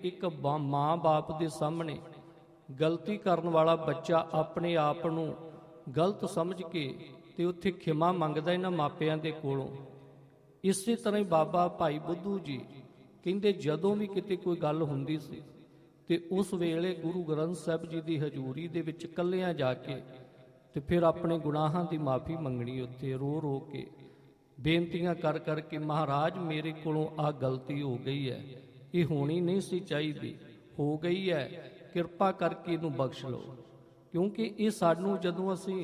एक माँ बाप के सामने गलती करन वाला बच्चा अपने आप नूं गलत समझ के ते उत्थे खिमा मंगदा इन्हां मापियां दे कोलों। इसे तरह ही बाबा भाई बुद्धू जी कहंदे जदों भी किते कोई गल हुंदी सी ते उस वेले गुरु ग्रंथ साहिब जी की हजूरी दे विच कल्लियां जाके ते फिर अपने गुनाहां की माफ़ी मंगनी, उत्थे रो रो के बेनतियां कर करके महाराज मेरे कोलों आ गलती हो गई है, ये होनी नहीं सी चाहिदी, हो गई है, किरपा करके इनू बख्श लो। क्योंकि ये सानू जदों असीं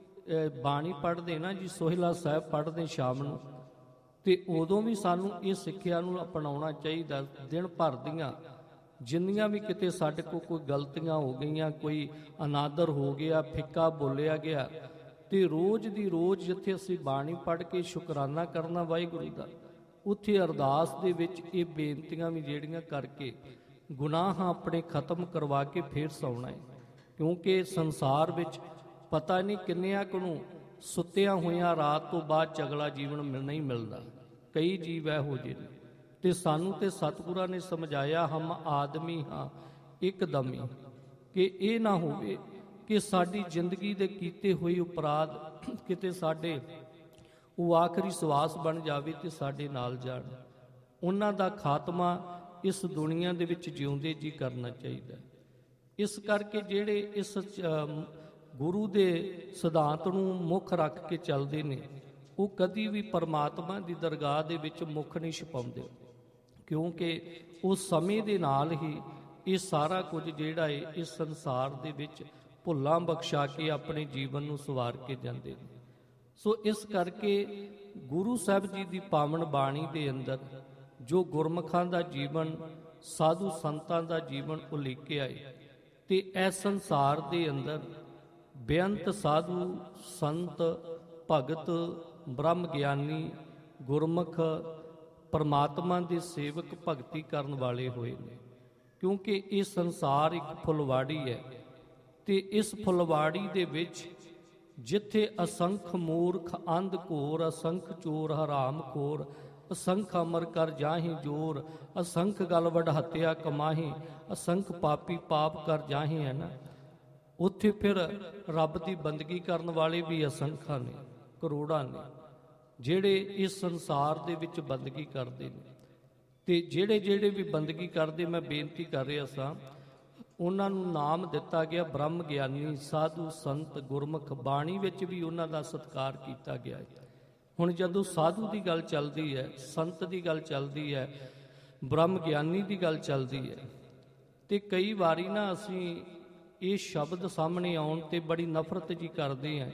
बाणी पढ़ते ना जी, सोहिला साहिब पढ़ते शाम नूं, ते उदों भी सानू ये सिੱਖਿਆ नूं अपनाउणा चाहिदा। दिन भर दियां जिन्नियां भी किते साडे कोल कोई गलतियां हो गईयां, कोई अनादर हो गया, फिक्का बोलिया गया, ते रोज़ दी रोज़ जिथे असीं बाणी पढ़ के शुकराना करना वाहिगुरू दा, उत्थे अरदास दे विच ये बेनतियां भी जिहड़ियां करके गुनाह अपने खत्म करवा के फिर सौना है। क्योंकि संसार विच पता नहीं किन्नियां को सुत्तिया होइया रात तो बाद चगला जीवन नहीं मिलता। कई जीव इहो ਜਿਹੇ ने ते सानू ते सतगुरां ने समझाया हम आदमी हाँ एकदमी, कि ये ना होवे कि साडी जिंदगी दे कीते हुए अपराध किते साडे वो आखिरी सवास बन जावे ते साडे नाल जाण। उन्हां दा खात्मा इस दुनिया दे विच जिउंदे जी करना चाहिए। इस करके जिहड़े इस गुरु दे सिद्धांत नूं मुख रख के चलदे ने वो कदी भी परमात्मा की दरगाह दे विच मुख नहीं छुपाउंदे, क्योंकि उस समय दे नाल ही ये सारा कुछ जिहड़ा है इस संसार दे विच भुल्लां बख्शा के अपने जीवन नूं सवार के जांदे ने। सो इस करके गुरु साहिब जी की पावन बाणी दे अंदर जो गुरमुखां दा जीवन, साधु संतां दा जीवन उलीकिया है, ते इस संसार दे अंदर बेअंत साधु संत भगत ब्रह्म ज्ञानी गुरमुख परमात्मा के सेवक भगती करन वाले होए ने। क्योंकि ये संसार एक फुलवाड़ी है, ते इस फुलवाड़ी दे विच जिथे असंख मूर्ख अंध घोर, असंख चोर हराम खोर, असंख अमर कर जाहि जोर, असंख गल वढहत्या कमाही, असंख पापी पाप कर जाहि, है ना। उत्थे फिर रब की बंदगी करन वाले भी असंखां ने, करोड़ां ने, जिहड़े इस संसार दे विच बंदगी करते हैं। ते जिहड़े जिहड़े भी बंदगी करते, मैं बेनती कर रहा सां, उन्हां नूं नाम दिता गया ब्रह्म ज्ञानी साधु संत गुरमुख। बाणी विच भी उन्हां दा सत्कार किया गया है। हुण जदों साधु की गल चलती है, संत की गल चलती है, ब्रह्म ज्ञानी की गल चलती है, तो कई वारी ना असीं ये शब्द सामने आउण ते बड़ी नफरत जी करते हैं।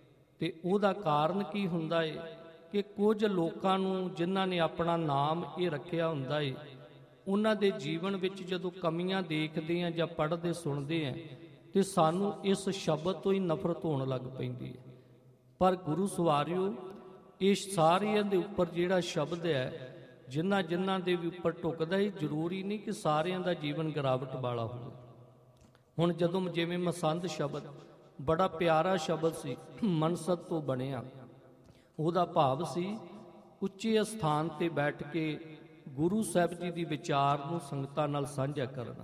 तो उहदा कारण की हुंदा है कि कुछ लोकां नूं जिन्हां ने अपना नाम ये रखिया हुंदा है, उन्हां दे जीवन विच जदों कमियां देखदे हैं जां पढ़दे सुणदे हैं, तो सानू इस शब्द तो ही नफरत होण लग पैंदी है। पर गुरु सवारियो, इस सारियां दे उपर जिहड़ा शब्द है, जिन्हां जिन्हां दे भी उपर टुकदा है, जरूरी नहीं कि सारियां दा जीवन गिरावट वाला होवे। हुण जदों जिवें मसंद शब्द बड़ा प्यारा शब्द सी, मनसद तो बनिया, उहदा भाव सी उच्चे स्थान ते बैठ के गुरु साहिब जी दी विचार नूं संगतां नाल साझा करना।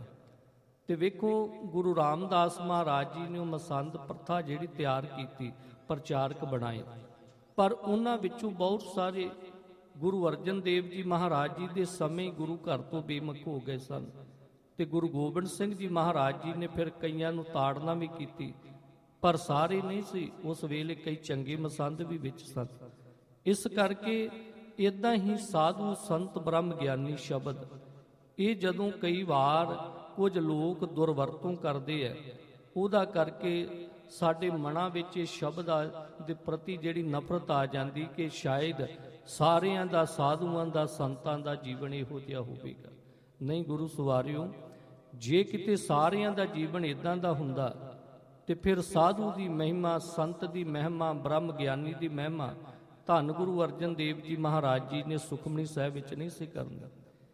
ते वेखो गुरु रामदास महाराज जी ने मसंद प्रथा जिहड़ी तैयार कीती, प्रचारक बनाए, पर उन्हां विचों बहुत सारे गुरु अर्जन देव जी महाराज जी दे समय गुरु घर तो बेमुख हो गए सन। ते गुरु गोबिंद सिंह जी महाराज जी ने फिर कईयां नूं ताड़ना भी की, पर सारे नहीं सी। उस वेले कई चंगे मसंद भी विच सन। इस करके इदां ही साधु संत ब्रह्म ज्ञानी शब्द ये जदों कई वार कुछ लोग दुरवरतों करते हैं, उहदा करके साडे मनां विच इस शब्द दे प्रति जिहड़ी नफरत आ जाती कि शायद सारियां दा साधुआं दा संतां दा जीवन इहो जिहा होवेगा। नहीं गुरु सवारियो, जे किते सारियां दा जीवन इदां दा हुंदा ते फिर साधु की महिमा, संत की महिमा, ब्रह्म ज्ञानी की महिमा धन गुरु अर्जन देव जी महाराज जी ने सुखमनी साहिब विच नहीं सी करनी।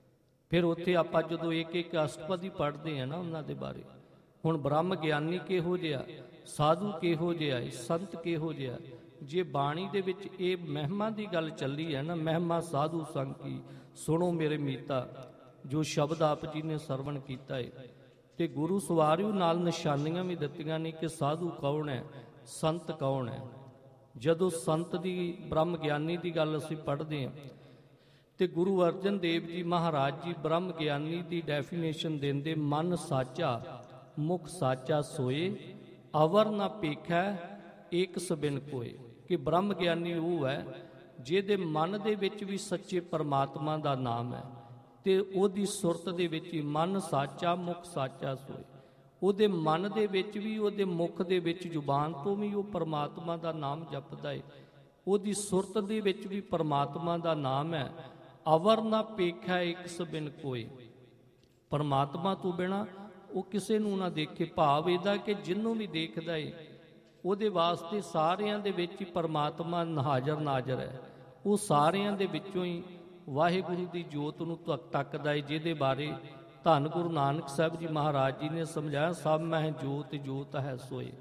फिर उत्थे आपां जदों एक एक अष्टपदी पढ़ते हैं ना उन्हां दे बारे, हुण ब्रह्म ज्ञानी किहो जिहा, साधु किहो जिहा, संत किहो जिहा, जे बाणी दे विच ये महिमा की गल चली है ना, महिमा साधु संग की सुनो मेरे मीता, ਜੋ ਸ਼ਬਦ ਆਪ ਜੀ ਨੇ ਸਰਵਣ ਕੀਤਾ ਹੈ। ਤੇ ਗੁਰੂ ਸਵਾਰਿਓ ਨਾਲ ਨਿਸ਼ਾਨੀਆਂ ਵੀ ਦਿੱਤੀਆਂ ਨੇ ਕਿ ਸਾਧੂ ਕੌਣ ਹੈ, ਸੰਤ ਕੌਣ ਹੈ। ਜਦੋਂ ਸੰਤ ਦੀ, ਬ੍ਰਹਮ ਗਿਆਨੀ ਦੀ ਗੱਲ ਅਸੀਂ ਪੜ੍ਹਦੇ ਹਾਂ ਤੇ ਗੁਰੂ ਅਰਜਨ ਦੇਵ ਜੀ ਮਹਾਰਾਜ ਜੀ ਬ੍ਰਹਮ ਗਿਆਨੀ ਦੀ ਡੈਫੀਨੇਸ਼ਨ ਦਿੰਦੇ, ਮਨ ਸਾਚਾ ਮੁਖ ਸਾਚਾ ਸੋਏ, ਅਵਰ ਨਾ ਪੇਖੈ ਏਕ ਸਬਿਨ ਕੋਏ। ਕਿ ਬ੍ਰਹਮ ਗਿਆਨੀ ਉਹ ਹੈ ਜਿਹਦੇ ਮਨ ਦੇ ਵਿੱਚ ਵੀ ਸੱਚੇ ਪਰਮਾਤਮਾ ਦਾ ਨਾਮ ਹੈ ਤੇ ਉਹਦੀ ਸੁਰਤ ਦੇ ਵਿੱਚ ਹੀ ਮਨ ਸਾਚਾ ਮੁਖ ਸਾਚਾ ਸੋਏ। ਉਹਦੇ ਮਨ ਦੇ ਵਿੱਚ ਵੀ, ਉਹਦੇ ਮੁਖ ਦੇ ਵਿੱਚ, ਜ਼ੁਬਾਨ ਤੋਂ ਵੀ ਉਹ ਪਰਮਾਤਮਾ ਦਾ ਨਾਮ ਜਪਦਾ ਹੈ। ਉਹਦੀ ਸੁਰਤ ਦੇ ਵਿੱਚ ਵੀ ਪਰਮਾਤਮਾ ਦਾ ਨਾਮ ਹੈ। ਅਵਰ ਨਾ ਪੇਖਾ ਇੱਕ ਸਬਿਨ ਕੋਏ। ਪਰਮਾਤਮਾ ਤੋਂ ਬਿਨਾਂ ਉਹ ਕਿਸੇ ਨੂੰ ਨਾ ਦੇਖੇ। ਭਾਵ ਇਹਦਾ ਕਿ ਜਿਹਨੂੰ ਵੀ ਦੇਖਦਾ ਏ ਉਹਦੇ ਵਾਸਤੇ ਸਾਰਿਆਂ ਦੇ ਵਿੱਚ ਹੀ ਪਰਮਾਤਮਾ ਹਾਜ਼ਰ ਨਾਜ਼ਰ ਹੈ। ਉਹ ਸਾਰਿਆਂ ਦੇ ਵਿੱਚੋਂ ਹੀ ਵਾਹਿਗੁਰੂ ਦੀ ਜੋਤ ਨੂੰ ਤੱਕਦਾ ਏ, ਜਿਹਦੇ ਬਾਰੇ ਧੰਨ ਗੁਰੂ ਨਾਨਕ ਸਾਹਿਬ ਜੀ ਮਹਾਰਾਜ ਜੀ ਨੇ ਸਮਝਾਇਆ, ਸਭ ਮਹਿ ਜੋਤ ਜੋਤ ਹੈ ਸੋਏ।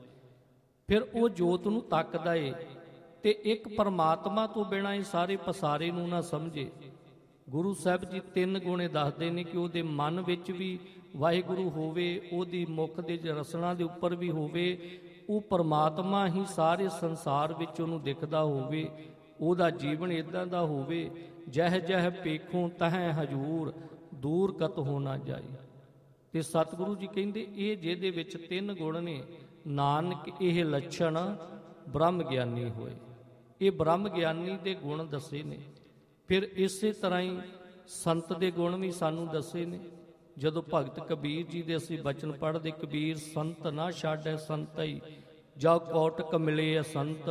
ਫਿਰ ਉਹ ਜੋਤ ਨੂੰ ਤੱਕਦਾ ਏ ਤੇ ਇੱਕ ਪਰਮਾਤਮਾ ਤੋਂ ਬਿਨਾਂ ਹੀ ਸਾਰੇ ਪਸਾਰੇ ਨੂੰ ਨਾ ਸਮਝੇ। ਗੁਰੂ ਸਾਹਿਬ ਜੀ 3 ਗੁਣੇ ਦੱਸਦੇ ਨੇ ਕਿ ਉਹਦੇ ਮਨ ਵਿੱਚ ਵੀ ਵਾਹਿਗੁਰੂ ਹੋਵੇ, ਉਹਦੀ ਮੁਖ ਦੇ ਰਸਨਾ ਦੇ ਉੱਪਰ ਵੀ ਹੋਵੇ, ਉਹ ਪਰਮਾਤਮਾ ਹੀ ਸਾਰੇ ਸੰਸਾਰ ਵਿੱਚ ਉਹਨੂੰ ਦਿਖਦਾ ਹੋਵੇ। ਉਹਦਾ ਜੀਵਨ ਇੱਦਾਂ ਦਾ ਹੋਵੇ, ਜਹ ਜਹ ਪੇਖੋਂ ਤਹਿ ਹਜੂਰ, ਦੂਰ ਕਤ ਹੋ ਨਾ ਜਾਏ। ਤੇ ਸਤਿਗੁਰੂ ਜੀ ਕਹਿੰਦੇ ਇਹ ਜਿਹਦੇ ਵਿੱਚ 3 ਗੁਣ ਨੇ, ਨਾਨਕ ਇਹ ਲੱਛਣ ਬ੍ਰਹਮ ਗਿਆਨੀ ਹੋਏ। ਇਹ ਬ੍ਰਹਮ ਗਿਆਨੀ ਦੇ ਗੁਣ ਦੱਸੇ ਨੇ। ਫਿਰ ਇਸੇ ਤਰ੍ਹਾਂ ਹੀ ਸੰਤ ਦੇ ਗੁਣ ਵੀ ਸਾਨੂੰ ਦੱਸੇ ਨੇ। ਜਦੋਂ ਭਗਤ ਕਬੀਰ ਜੀ ਦੇ ਅਸੀਂ ਬਚਨ ਪੜ੍ਹਦੇ, ਕਬੀਰ ਸੰਤ ਨਾ ਛਾੜੈ ਸੰਤਈ, ਜਾ ਕੋਟਕ ਮਿਲੇ ਸੰਤ,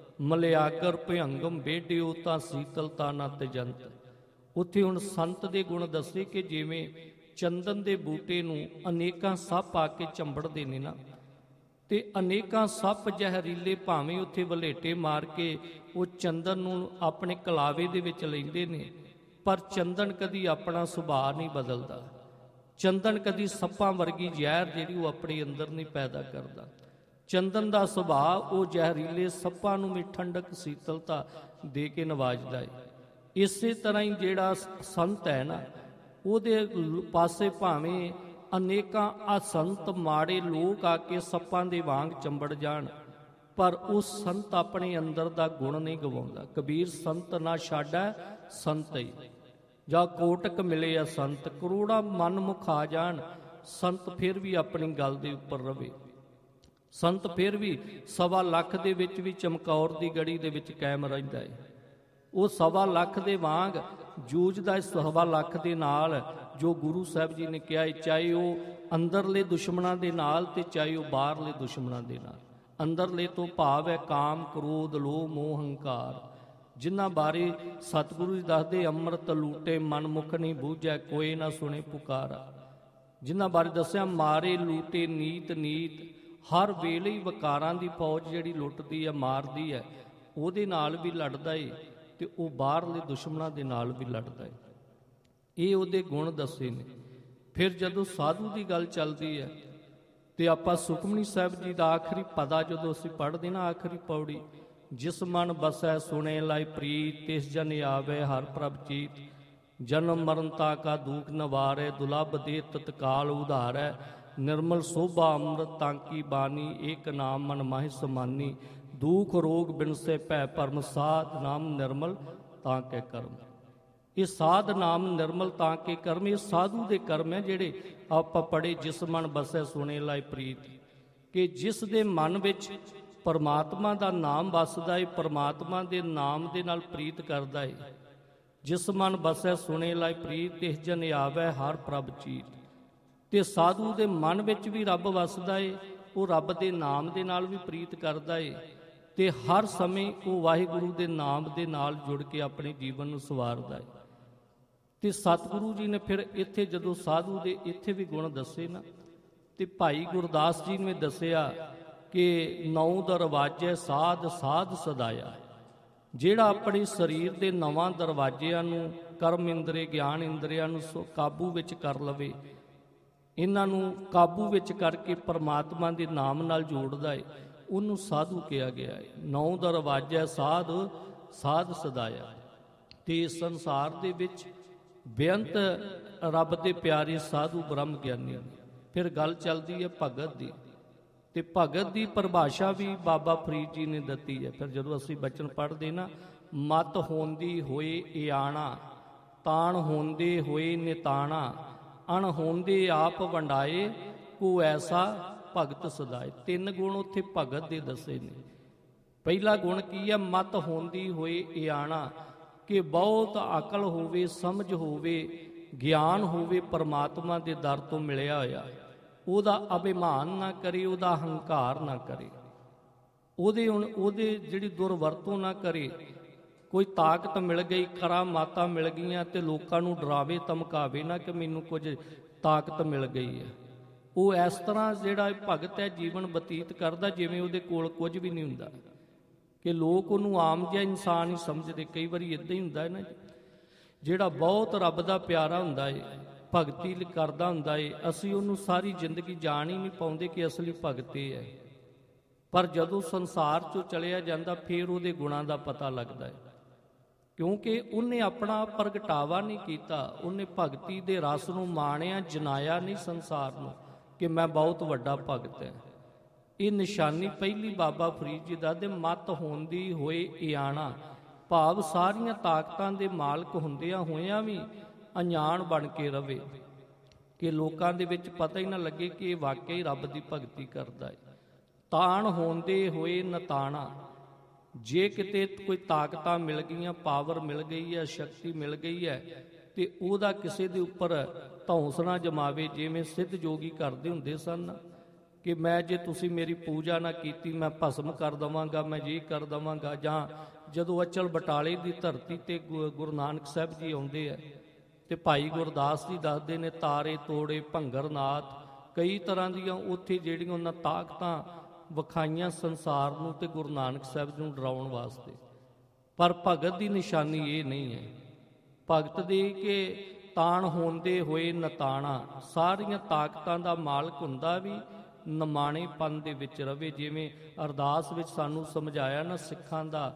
ਮਲਿਆਗਰ ਭਯੰਗਮ ਬੇਡਿਓ ਤਾਂ ਸੀਤਲਤਾ ਨਾ ਤਜੰਤ। ਉੱਥੇ ਹੁਣ ਸੰਤ ਦੇ ਗੁਣ ਦੱਸੇ ਕਿ ਜਿਵੇਂ ਚੰਦਨ ਦੇ ਬੂਟੇ ਨੂੰ ਅਨੇਕਾਂ ਸੱਪ ਆ ਕੇ ਚੰਬੜਦੇ ਨੇ ਨਾ, ਤੇ ਅਨੇਕਾਂ ਸੱਪ ਜ਼ਹਿਰੀਲੇ ਭਾਵੇਂ ਉੱਥੇ ਵਲੇਟੇ ਮਾਰ ਕੇ ਉਹ ਚੰਦਨ ਨੂੰ ਆਪਣੇ ਕਲਾਵੇ ਦੇ ਵਿੱਚ ਲੈਂਦੇ ਨੇ, ਪਰ ਚੰਦਨ ਕਦੀ ਆਪਣਾ ਸੁਭਾਅ ਨਹੀਂ ਬਦਲਦਾ। ਚੰਦਨ ਕਦੀ ਸੱਪਾਂ ਵਰਗੀ ਜ਼ਹਿਰ ਜਿਹੜੀ ਉਹ ਆਪਣੇ ਅੰਦਰ ਨਹੀਂ ਪੈਦਾ ਕਰਦਾ। ਚੰਦਨ ਦਾ ਸੁਭਾਅ ਉਹ ਜ਼ਹਿਰੀਲੇ ਸੱਪਾਂ ਨੂੰ ਵੀ ਠੰਡਕ ਸੀਤਲਤਾ ਦੇ ਕੇ ਨਵਾਜਦਾ ਹੈ। ਇਸੇ ਤਰ੍ਹਾਂ ਹੀ ਜਿਹੜਾ ਸੰਤ ਹੈ ਨਾ, ਉਹਦੇ ਪਾਸੇ ਭਾਵੇਂ ਅਨੇਕਾਂ ਅਸੰਤ ਮਾੜੇ ਲੋਕ ਆ ਕੇ ਸੱਪਾਂ ਦੇ ਵਾਂਗ ਚੰਬੜ ਜਾਣ, ਪਰ ਉਹ ਸੰਤ ਆਪਣੇ ਅੰਦਰ ਦਾ ਗੁਣ ਨਹੀਂ ਗਵਾਉਂਦਾ। ਕਬੀਰ ਸੰਤ ਨਾ ਛਾੜੈ ਸੰਤਈ, ਜਾਂ ਕੋਟਕ ਮਿਲੇ ਆ ਸੰਤ, ਕਰੋੜਾਂ ਮਨ ਮੁਖ ਆ ਜਾਣ, ਸੰਤ ਫਿਰ ਵੀ ਆਪਣੀ ਗੱਲ ਦੇ ਉੱਪਰ ਰਵੇ। ਸੰਤ ਫਿਰ ਵੀ 1.25 ਲੱਖ ਦੇ ਵਿੱਚ ਵੀ ਚਮਕੌਰ ਦੀ ਗੜੀ ਦੇ ਵਿੱਚ ਕਾਇਮ ਰਹਿੰਦਾ ਹੈ। ਉਹ 1.25 ਲੱਖ ਦੇ ਵਾਂਗ ਜੂਝਦਾ 1.25 ਲੱਖ ਦੇ ਨਾਲ, ਜੋ ਗੁਰੂ ਸਾਹਿਬ ਜੀ ਨੇ ਕਿਹਾ, ਚਾਹੇ ਉਹ ਅੰਦਰਲੇ ਦੁਸ਼ਮਣਾਂ ਦੇ ਨਾਲ ਤੇ ਚਾਹੇ ਉਹ ਬਾਹਰਲੇ ਦੁਸ਼ਮਣਾਂ ਦੇ ਨਾਲ। ਅੰਦਰਲੇ ਤੋਂ ਭਾਵ ਹੈ ਕਾਮ, ਕ੍ਰੋਧ, ਲੋਭ, ਮੋਹ, ਹੰਕਾਰ, ਜਿਨ੍ਹਾਂ ਬਾਰੇ ਸਤਿਗੁਰੂ ਜੀ ਦੱਸਦੇ, ਅੰਮ੍ਰਿਤ ਲੂਟੇ ਮਨ ਮੁਖ ਨਹੀਂ ਬੂਝੈ, ਕੋਈ ਨਾ ਸੁਣੇ ਪੁਕਾਰਾ। ਜਿਨ੍ਹਾਂ ਬਾਰੇ ਦੱਸਿਆ, ਮਾਰੇ ਲੂਟੇ ਨੀਤ ਨੀਤ, ਹਰ ਵੇਲੇ ਹੀ ਵਕਾਰਾਂ ਦੀ ਫੌਜ ਜਿਹੜੀ ਲੁੱਟਦੀ ਹੈ, ਮਾਰਦੀ ਹੈ, ਉਹਦੇ ਨਾਲ ਵੀ ਲੜਦਾ ਏ ਤੇ ਉਹ ਬਾਹਰਲੇ ਦੁਸ਼ਮਣਾਂ ਦੇ ਨਾਲ ਵੀ ਲੜਦਾ ਏ। ਇਹ ਉਹਦੇ ਗੁਣ ਦੱਸੇ ਨੇ। ਫਿਰ ਜਦੋਂ ਸਾਧੂ ਦੀ ਗੱਲ ਚੱਲਦੀ ਹੈ ਤੇ ਆਪਾਂ ਸੁਖਮਨੀ ਸਾਹਿਬ ਜੀ ਦਾ ਆਖਰੀ ਪਦਾ ਜਦੋਂ ਅਸੀਂ ਪੜ੍ਹਦੇ ਨਾ, ਆਖਰੀ ਪੌੜੀ, ਜਿਸ ਮਨ ਬਸੈ ਸੁਣੇ ਲਾਇ ਪ੍ਰੀਤ, ਤਿਸ ਜਨ ਆਵੇ ਹਰ ਪ੍ਰਭ ਚੀਤ, ਜਨਮ ਮਰਨਤਾ ਕਾ ਦੁਖ ਨਵਾਰੈ, ਦੁਲਭ ਦੇ ਤਤਕਾਲ ਉਧਾਰੈ, ਨਿਰਮਲ ਸੋਭਾ ਅੰਮ੍ਰਿਤ ਤਾਂਕੀ ਬਾਣੀ, ਏਕ ਨਾਮ ਮਨ ਮਾਹਿ ਸਮਾਨੀ, ਦੁਖ ਰੋਗ ਬਿਨਸੇ ਭੈ ਭਰਮ, ਸਾਧ ਨਾਮ ਨਿਰਮਲ ਤਾਂ ਕੇ ਕਰਮ। ਇਹ ਸਾਧ ਨਾਮ ਨਿਰਮਲ ਤਾਂ ਕੇ ਕਰਮ, ਇਹ ਸਾਧੂ ਦੇ ਕਰਮ ਹੈ ਜਿਹੜੇ ਆਪਾਂ ਪੜ੍ਹੇ, ਜਿਸ ਮਨ ਬਸੈ ਸੁਣੇ ਲਾਇ ਪ੍ਰੀਤ, ਕਿ ਜਿਸ ਦੇ ਮਨ ਵਿੱਚ ਪਰਮਾਤਮਾ ਦਾ ਨਾਮ ਵਸਦਾ ਹੈ, ਪਰਮਾਤਮਾ ਦੇ ਨਾਮ ਦੇ ਨਾਲ ਪ੍ਰੀਤ ਕਰਦਾ ਹੈ। ਜਿਸ ਮਨ ਬਸੈ ਸੁਣੇ ਲਾਇ ਪ੍ਰੀਤ, ਤਿਸ ਜਨ ਆਵੈ ਹਰ ਪ੍ਰਭ ਚੀਤ। ਤੇ ਸਾਧੂ ਦੇ ਮਨ ਵਿੱਚ ਵੀ ਰੱਬ ਵਸਦਾ ਏ, ਉਹ ਰੱਬ ਦੇ ਨਾਮ ਦੇ ਨਾਲ ਵੀ ਪ੍ਰੀਤ ਕਰਦਾ ਏ ਤੇ ਹਰ ਸਮੇਂ ਉਹ ਵਾਹਿਗੁਰੂ ਦੇ ਨਾਮ ਦੇ ਨਾਲ ਜੁੜ ਕੇ ਆਪਣੇ ਜੀਵਨ ਨੂੰ ਸਵਾਰਦਾ ਏ। ਤੇ ਸਤਿਗੁਰੂ ਜੀ ਨੇ ਫਿਰ ਇੱਥੇ ਜਦੋਂ ਸਾਧੂ ਦੇ ਇੱਥੇ ਵੀ ਗੁਣ ਦੱਸੇ ਨਾ, ਤੇ ਭਾਈ ਗੁਰਦਾਸ ਜੀ ਨੇ ਦੱਸਿਆ ਕਿ 9 ਦਰਵਾਜ਼ੇ ਸਾਧ ਸਾਧ ਸਦਾਇਆ। ਜਿਹੜਾ ਆਪਣੇ ਸਰੀਰ ਦੇ 9 ਦਰਵਾਜ਼ਿਆਂ ਨੂੰ, ਕਰਮ ਇੰਦਰੀ, ਗਿਆਨ ਇੰਦਰੀਆਂ ਨੂੰ ਕਾਬੂ ਵਿੱਚ ਕਰ ਲਵੇ, ਇਹਨਾਂ ਨੂੰ ਕਾਬੂ ਵਿੱਚ ਕਰਕੇ ਪਰਮਾਤਮਾ ਦੇ ਨਾਮ ਨਾਲ ਜੋੜਦਾ ਹੈ, ਉਹਨੂੰ ਸਾਧੂ ਕਿਹਾ ਗਿਆ ਹੈ। 9 ਦਰਵਾਜ਼ੇ ਸਾਧ ਸਾਧ ਸਦਾਇਆ। ਤੇ ਸੰਸਾਰ ਦੇ ਵਿੱਚ ਬੇਅੰਤ ਰੱਬ ਦੇ ਪਿਆਰੇ ਸਾਧੂ ਬ੍ਰਹਮ ਗਿਆਨੀ। ਫਿਰ ਗੱਲ ਚੱਲਦੀ ਹੈ ਭਗਤ ਦੀ, ਤੇ ਭਗਤ ਦੀ ਪਰਿਭਾਸ਼ਾ ਵੀ ਬਾਬਾ ਫਰੀਦ ਜੀ ਨੇ ਦਿੱਤੀ ਹੈ। ਫਿਰ ਜਦੋਂ ਅਸੀਂ ਬਚਨ ਪੜ੍ਹਦੇ ਨਾ, ਮਤ ਹੋਂਦੀ ਹੋਏ ਇਆਣਾ, ਤਾਣ ਹੋਂਦੇ ਹੋਏ ਨਿਤਾਣਾ, ਅਣ ਹੋਂਦੇ ਆਪ ਵੰਡਾਏ, ਕੋ ਐਸਾ ਭਗਤ ਸਦਾਏ। 3 ਗੁਣ ਉੱਥੇ ਭਗਤ ਦੇ ਦੱਸੇ ਨੇ। ਪਹਿਲਾ ਗੁਣ ਕੀ ਹੈ? ਮਤ ਹੋਂਦੀ ਹੋਏ ਇਆਣਾ, ਕਿ ਬਹੁਤ ਅਕਲ ਹੋਵੇ, ਸਮਝ ਹੋਵੇ, ਗਿਆਨ ਹੋਵੇ, ਪਰਮਾਤਮਾ ਦੇ ਦਰ ਤੋਂ ਮਿਲਿਆ ਹੋਇਆ, ਉਹਦਾ ਅਭਿਮਾਨ ਨਾ ਕਰੇ, ਉਹਦਾ ਹੰਕਾਰ ਨਾ ਕਰੇ, ਉਹਦੇ ਜਿਹੜੀ ਦੁਰਵਰਤੋਂ ਨਾ ਕਰੇ। ਕੋਈ ਤਾਕਤ ਮਿਲ ਗਈ, ਕਰਾਮਾਤਾਂ ਮਿਲ ਗਈਆਂ, ਤੇ ਲੋਕਾਂ ਨੂੰ ਡਰਾਵੇ ਧਮਕਾਵੇ ਨਾ ਕਿ ਮੈਨੂੰ ਕੁਝ ਤਾਕਤ ਮਿਲ ਗਈ ਹੈ। ਉਹ ਇਸ ਤਰ੍ਹਾਂ ਜਿਹੜਾ ਭਗਤ ਹੈ ਜੀਵਨ ਬਤੀਤ ਕਰਦਾ ਜਿਵੇਂ ਉਹਦੇ ਕੋਲ ਕੁਝ ਵੀ ਨਹੀਂ ਹੁੰਦਾ, ਕਿ ਲੋਕ ਉਹਨੂੰ ਆਮ ਜਿਹਾ ਇਨਸਾਨ ਹੀ ਸਮਝਦੇ। ਕਈ ਵਾਰੀ ਇੱਦਾਂ ਹੀ ਹੁੰਦਾ ਹੈ ਨਾ, ਜਿਹੜਾ ਬਹੁਤ ਰੱਬ ਦਾ ਪਿਆਰਾ ਹੁੰਦਾ ਏ, ਭਗਤੀ ਕਰਦਾ ਹੁੰਦਾ ਏ, ਅਸੀਂ ਉਹਨੂੰ ਸਾਰੀ ਜ਼ਿੰਦਗੀ ਜਾਣ ਹੀ ਨਹੀਂ ਪਾਉਂਦੇ ਕਿ ਅਸਲੀ ਭਗਤ ਇਹ ਹੈ। ਪਰ ਜਦੋਂ ਸੰਸਾਰ 'ਚੋਂ ਚਲਿਆ ਜਾਂਦਾ ਫਿਰ ਉਹਦੇ ਗੁਣਾਂ ਦਾ ਪਤਾ ਲੱਗਦਾ ਹੈ, ਕਿਉਂਕਿ ਉਹਨੇ ਆਪਣਾ ਪ੍ਰਗਟਾਵਾ ਨਹੀਂ ਕੀਤਾ, ਉਹਨੇ ਭਗਤੀ ਦੇ ਰਸ ਨੂੰ ਮਾਣਿਆ, ਜਨਾਇਆ ਨਹੀਂ ਸੰਸਾਰ ਨੂੰ ਕਿ ਮੈਂ ਬਹੁਤ ਵੱਡਾ ਭਗਤ ਹੈ। ਇਹ ਨਿਸ਼ਾਨੀ ਪਹਿਲੀ ਬਾਬਾ ਫਰੀਦ ਜੀ ਦਾ ਦੇ ਮਤ ਹੋਂਦੀ ਹੋਏ ਇਆਣਾ, ਭਾਵ ਸਾਰੀਆਂ ਤਾਕਤਾਂ ਦੇ ਮਾਲਕ ਹੁੰਦਿਆਂ ਹੋਇਆਂ ਵੀ ਅਣਜਾਣ ਬਣ ਕੇ ਰਵੇ, ਕਿ ਲੋਕਾਂ ਦੇ ਵਿੱਚ ਪਤਾ ਹੀ ਨਾ ਲੱਗੇ ਕਿ ਇਹ ਵਾਕਈ ਰੱਬ ਦੀ ਭਗਤੀ ਕਰਦਾ ਹੈ। ਤਾਣ ਹੋਂਦੇ ਹੋਏ ਨਤਾਣਾ, ਜੇ ਕਿਤੇ ਕੋਈ ਤਾਕਤਾਂ ਮਿਲ ਗਈਆਂ, ਪਾਵਰ ਮਿਲ ਗਈ ਹੈ, ਸ਼ਕਤੀ ਮਿਲ ਗਈ ਹੈ, ਤੇ ਉਹਦਾ ਕਿਸੇ ਦੇ ਉੱਪਰ ਧੌਂਸ ਨਾ ਜਮਾਵੇ। ਜਿਵੇਂ ਸਿੱਧ ਜੋਗੀ ਕਰਦੇ ਹੁੰਦੇ ਸਨ ਕਿ ਮੈਂ ਜੇ ਤੁਸੀਂ ਮੇਰੀ ਪੂਜਾ ਨਾ ਕੀਤੀ ਮੈਂ ਭਸਮ ਕਰ ਦੇਵਾਂਗਾ, ਮੈਂ ਇਹ ਕਰ ਦੇਵਾਂਗਾ। ਜਾਂ ਜਦੋਂ ਅਚਲ ਬਟਾਲੇ ਦੀ ਧਰਤੀ ਤੇ ਗੁਰੂ ਨਾਨਕ ਸਾਹਿਬ ਜੀ ਆਉਂਦੇ ਆ, ਤੇ ਭਾਈ ਗੁਰਦਾਸ ਜੀ ਦੱਸਦੇ ਨੇ ਤਾਰੇ ਤੋੜੇ ਭੰਗਰਨਾਥ, ਕਈ ਤਰ੍ਹਾਂ ਦੀਆਂ ਉੱਥੇ ਜਿਹੜੀਆਂ ਉਹਨਾਂ ਤਾਕਤਾਂ ਵਿਖਾਈਆਂ ਸੰਸਾਰ ਨੂੰ ਤੇ ਗੁਰੂ ਨਾਨਕ ਸਾਹਿਬ ਨੂੰ ਡਰਾਉਣ ਵਾਸਤੇ। ਪਰ ਭਗਤ ਦੀ ਨਿਸ਼ਾਨੀ ਇਹ ਨਹੀਂ ਹੈ। ਭਗਤ ਦੀ ਕਿ ਤਾਣ ਹੋਂਦੇ ਹੋਏ ਨਤਾਣਾ, ਸਾਰੀਆਂ ਤਾਕਤਾਂ ਦਾ ਮਾਲਕ ਹੁੰਦਾ ਵੀ ਨਿਮਾਣੇਪਨ ਦੇ ਵਿੱਚ ਰਵੇ। ਜਿਵੇਂ ਅਰਦਾਸ ਵਿੱਚ ਸਾਨੂੰ ਸਮਝਾਇਆ ਨਾ, ਸਿੱਖਾਂ ਦਾ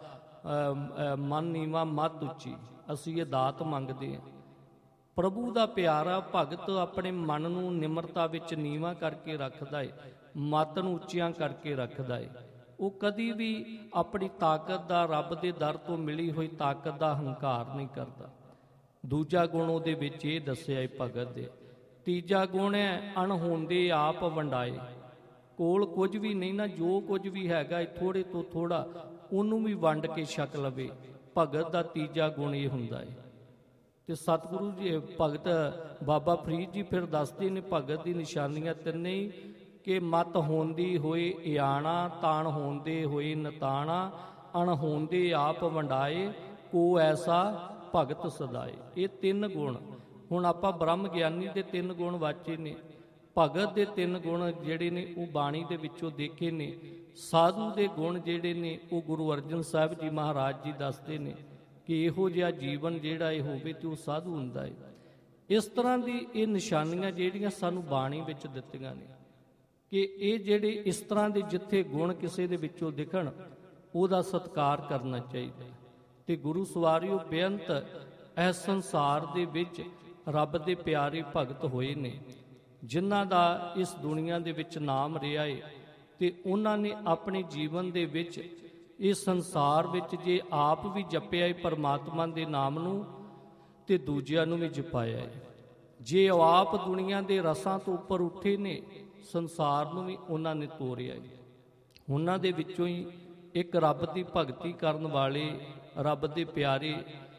ਮਨ ਨੀਵਾਂ ਮੱਤ ਉੱਚੀ, ਅਸੀਂ ਇਹ ਦਾਤ ਮੰਗਦੇ ਹਾਂ। ਪ੍ਰਭੂ ਦਾ ਪਿਆਰਾ ਭਗਤ ਆਪਣੇ ਮਨ ਨੂੰ ਨਿਮਰਤਾ ਵਿੱਚ ਨੀਵਾਂ ਕਰਕੇ ਰੱਖਦਾ ਏ, ਮੱਤ ਨੂੰ ਉੱਚੀਆਂ ਕਰਕੇ ਰੱਖਦਾ ਏ। ਉਹ ਕਦੀ ਵੀ ਆਪਣੀ ਤਾਕਤ ਦਾ, ਰੱਬ ਦੇ ਦਰ ਤੋਂ ਮਿਲੀ ਹੋਈ ਤਾਕਤ ਦਾ ਹੰਕਾਰ ਨਹੀਂ ਕਰਦਾ। ਦੂਜਾ ਗੁਣ ਉਹਦੇ ਵਿੱਚ ਇਹ ਦੱਸਿਆ ਏ ਭਗਤ ਦੇ। ਤੀਜਾ ਗੁਣ ਹੈ ਅਣਹੋਂਦੇ ਆਪ ਵੰਡਾਏ, ਕੋਲ ਕੁਝ ਵੀ ਨਹੀਂ ਨਾ, ਜੋ ਕੁਝ ਵੀ ਹੈਗਾ ਥੋੜੇ ਤੋਂ ਥੋੜਾ ਉਹਨੂੰ ਵੀ ਵੰਡ ਕੇ ਛਕ ਲਵੇ। ਭਗਤ ਦਾ ਤੀਜਾ ਗੁਣ ਇਹ ਹੁੰਦਾ ਹੈ। ਤੇ ਸਤਿਗੁਰੂ ਜੀ ਭਗਤ ਬਾਬਾ ਫਰੀਦ ਜੀ ਫਿਰ ਦੱਸਦੇ ਨੇ ਭਗਤ ਦੀ ਨਿਸ਼ਾਨੀਆਂ ਤਿੰਨੇ ਹੀ, ਕਿ ਮਤ ਹੋਂਦੀ ਹੋਏ ਇਆਣਾ, ਤਾਣ ਹੋਂਦੇ ਹੋਏ ਨਤਾਣਾ, ਅਣਹੋਂਦੇ ਆਪ ਵੰਡਾਏ, ਕੋ ਐਸਾ ਭਗਤ ਸਦਾਏ। ਇਹ 3 ਗੁਣ ਹੁਣ ਆਪਾਂ ਬ੍ਰਹਮ ਗਿਆਨੀ ਦੇ 3 ਗੁਣ ਵਾਚੇ ਨੇ, ਭਗਤ ਦੇ 3 ਗੁਣ ਜਿਹੜੇ ਨੇ ਉਹ ਬਾਣੀ ਦੇ ਵਿੱਚੋਂ ਦੇਖੇ ਨੇ। ਸਾਧੂ ਦੇ ਗੁਣ ਜਿਹੜੇ ਨੇ ਉਹ ਗੁਰੂ ਅਰਜਨ ਸਾਹਿਬ ਜੀ ਮਹਾਰਾਜ ਜੀ ਦੱਸਦੇ ਨੇ ਕਿ ਇਹੋ ਜਿਹਾ ਜੀਵਨ ਜਿਹੜਾ ਇਹ ਹੋਵੇ ਤੇ ਉਹ ਸਾਧੂ ਹੁੰਦਾ ਹੈ। ਇਸ ਤਰ੍ਹਾਂ ਦੀ ਇਹ ਨਿਸ਼ਾਨੀਆਂ ਜਿਹੜੀਆਂ ਸਾਨੂੰ ਬਾਣੀ ਵਿੱਚ ਦਿੱਤੀਆਂ ਨੇ, ਕਿ ਇਹ ਜਿਹੜੇ ਇਸ ਤਰ੍ਹਾਂ ਦੇ ਜਿੱਥੇ ਗੁਣ ਕਿਸੇ ਦੇ ਵਿੱਚੋਂ ਦਿਖਣ ਉਹਦਾ ਸਤਿਕਾਰ ਕਰਨਾ ਚਾਹੀਦਾ। ਤੇ ਗੁਰੂ ਸਵਾਰਿਓ ਬੇਅੰਤ ਇਸ ਸੰਸਾਰ ਦੇ ਵਿੱਚ ਰੱਬ ਦੇ ਪਿਆਰੇ ਭਗਤ ਹੋਏ ਨੇ, ਜਿਨ੍ਹਾਂ ਦਾ ਇਸ ਦੁਨੀਆ ਦੇ ਵਿੱਚ ਨਾਮ ਰਿਹਾ ਏ, ਤੇ ਉਹਨਾਂ ਨੇ ਆਪਣੇ ਜੀਵਨ ਦੇ ਵਿੱਚ ਇਸ ਸੰਸਾਰ ਵਿੱਚ ਜੇ ਆਪ ਵੀ ਜਪਿਆ ਏ ਪਰਮਾਤਮਾ ਦੇ ਨਾਮ ਨੂੰ, ਤੇ ਦੂਜਿਆਂ ਨੂੰ ਵੀ ਜਪਾਇਆ ਏ। ਜੇ ਆਪ ਦੁਨੀਆ ਦੇ ਰਸਾਂ ਤੋਂ ਉੱਪਰ ਉੱਠੇ ਨੇ, ਸੰਸਾਰ ਨੂੰ ਵੀ ਉਹਨਾਂ ਨੇ ਤੋਰਿਆ ਏ। ਉਹਨਾਂ ਦੇ ਵਿੱਚੋਂ ਹੀ ਇੱਕ ਰੱਬ ਦੀ ਭਗਤੀ ਕਰਨ ਵਾਲੇ ਰੱਬ ਦੇ ਪਿਆਰੇ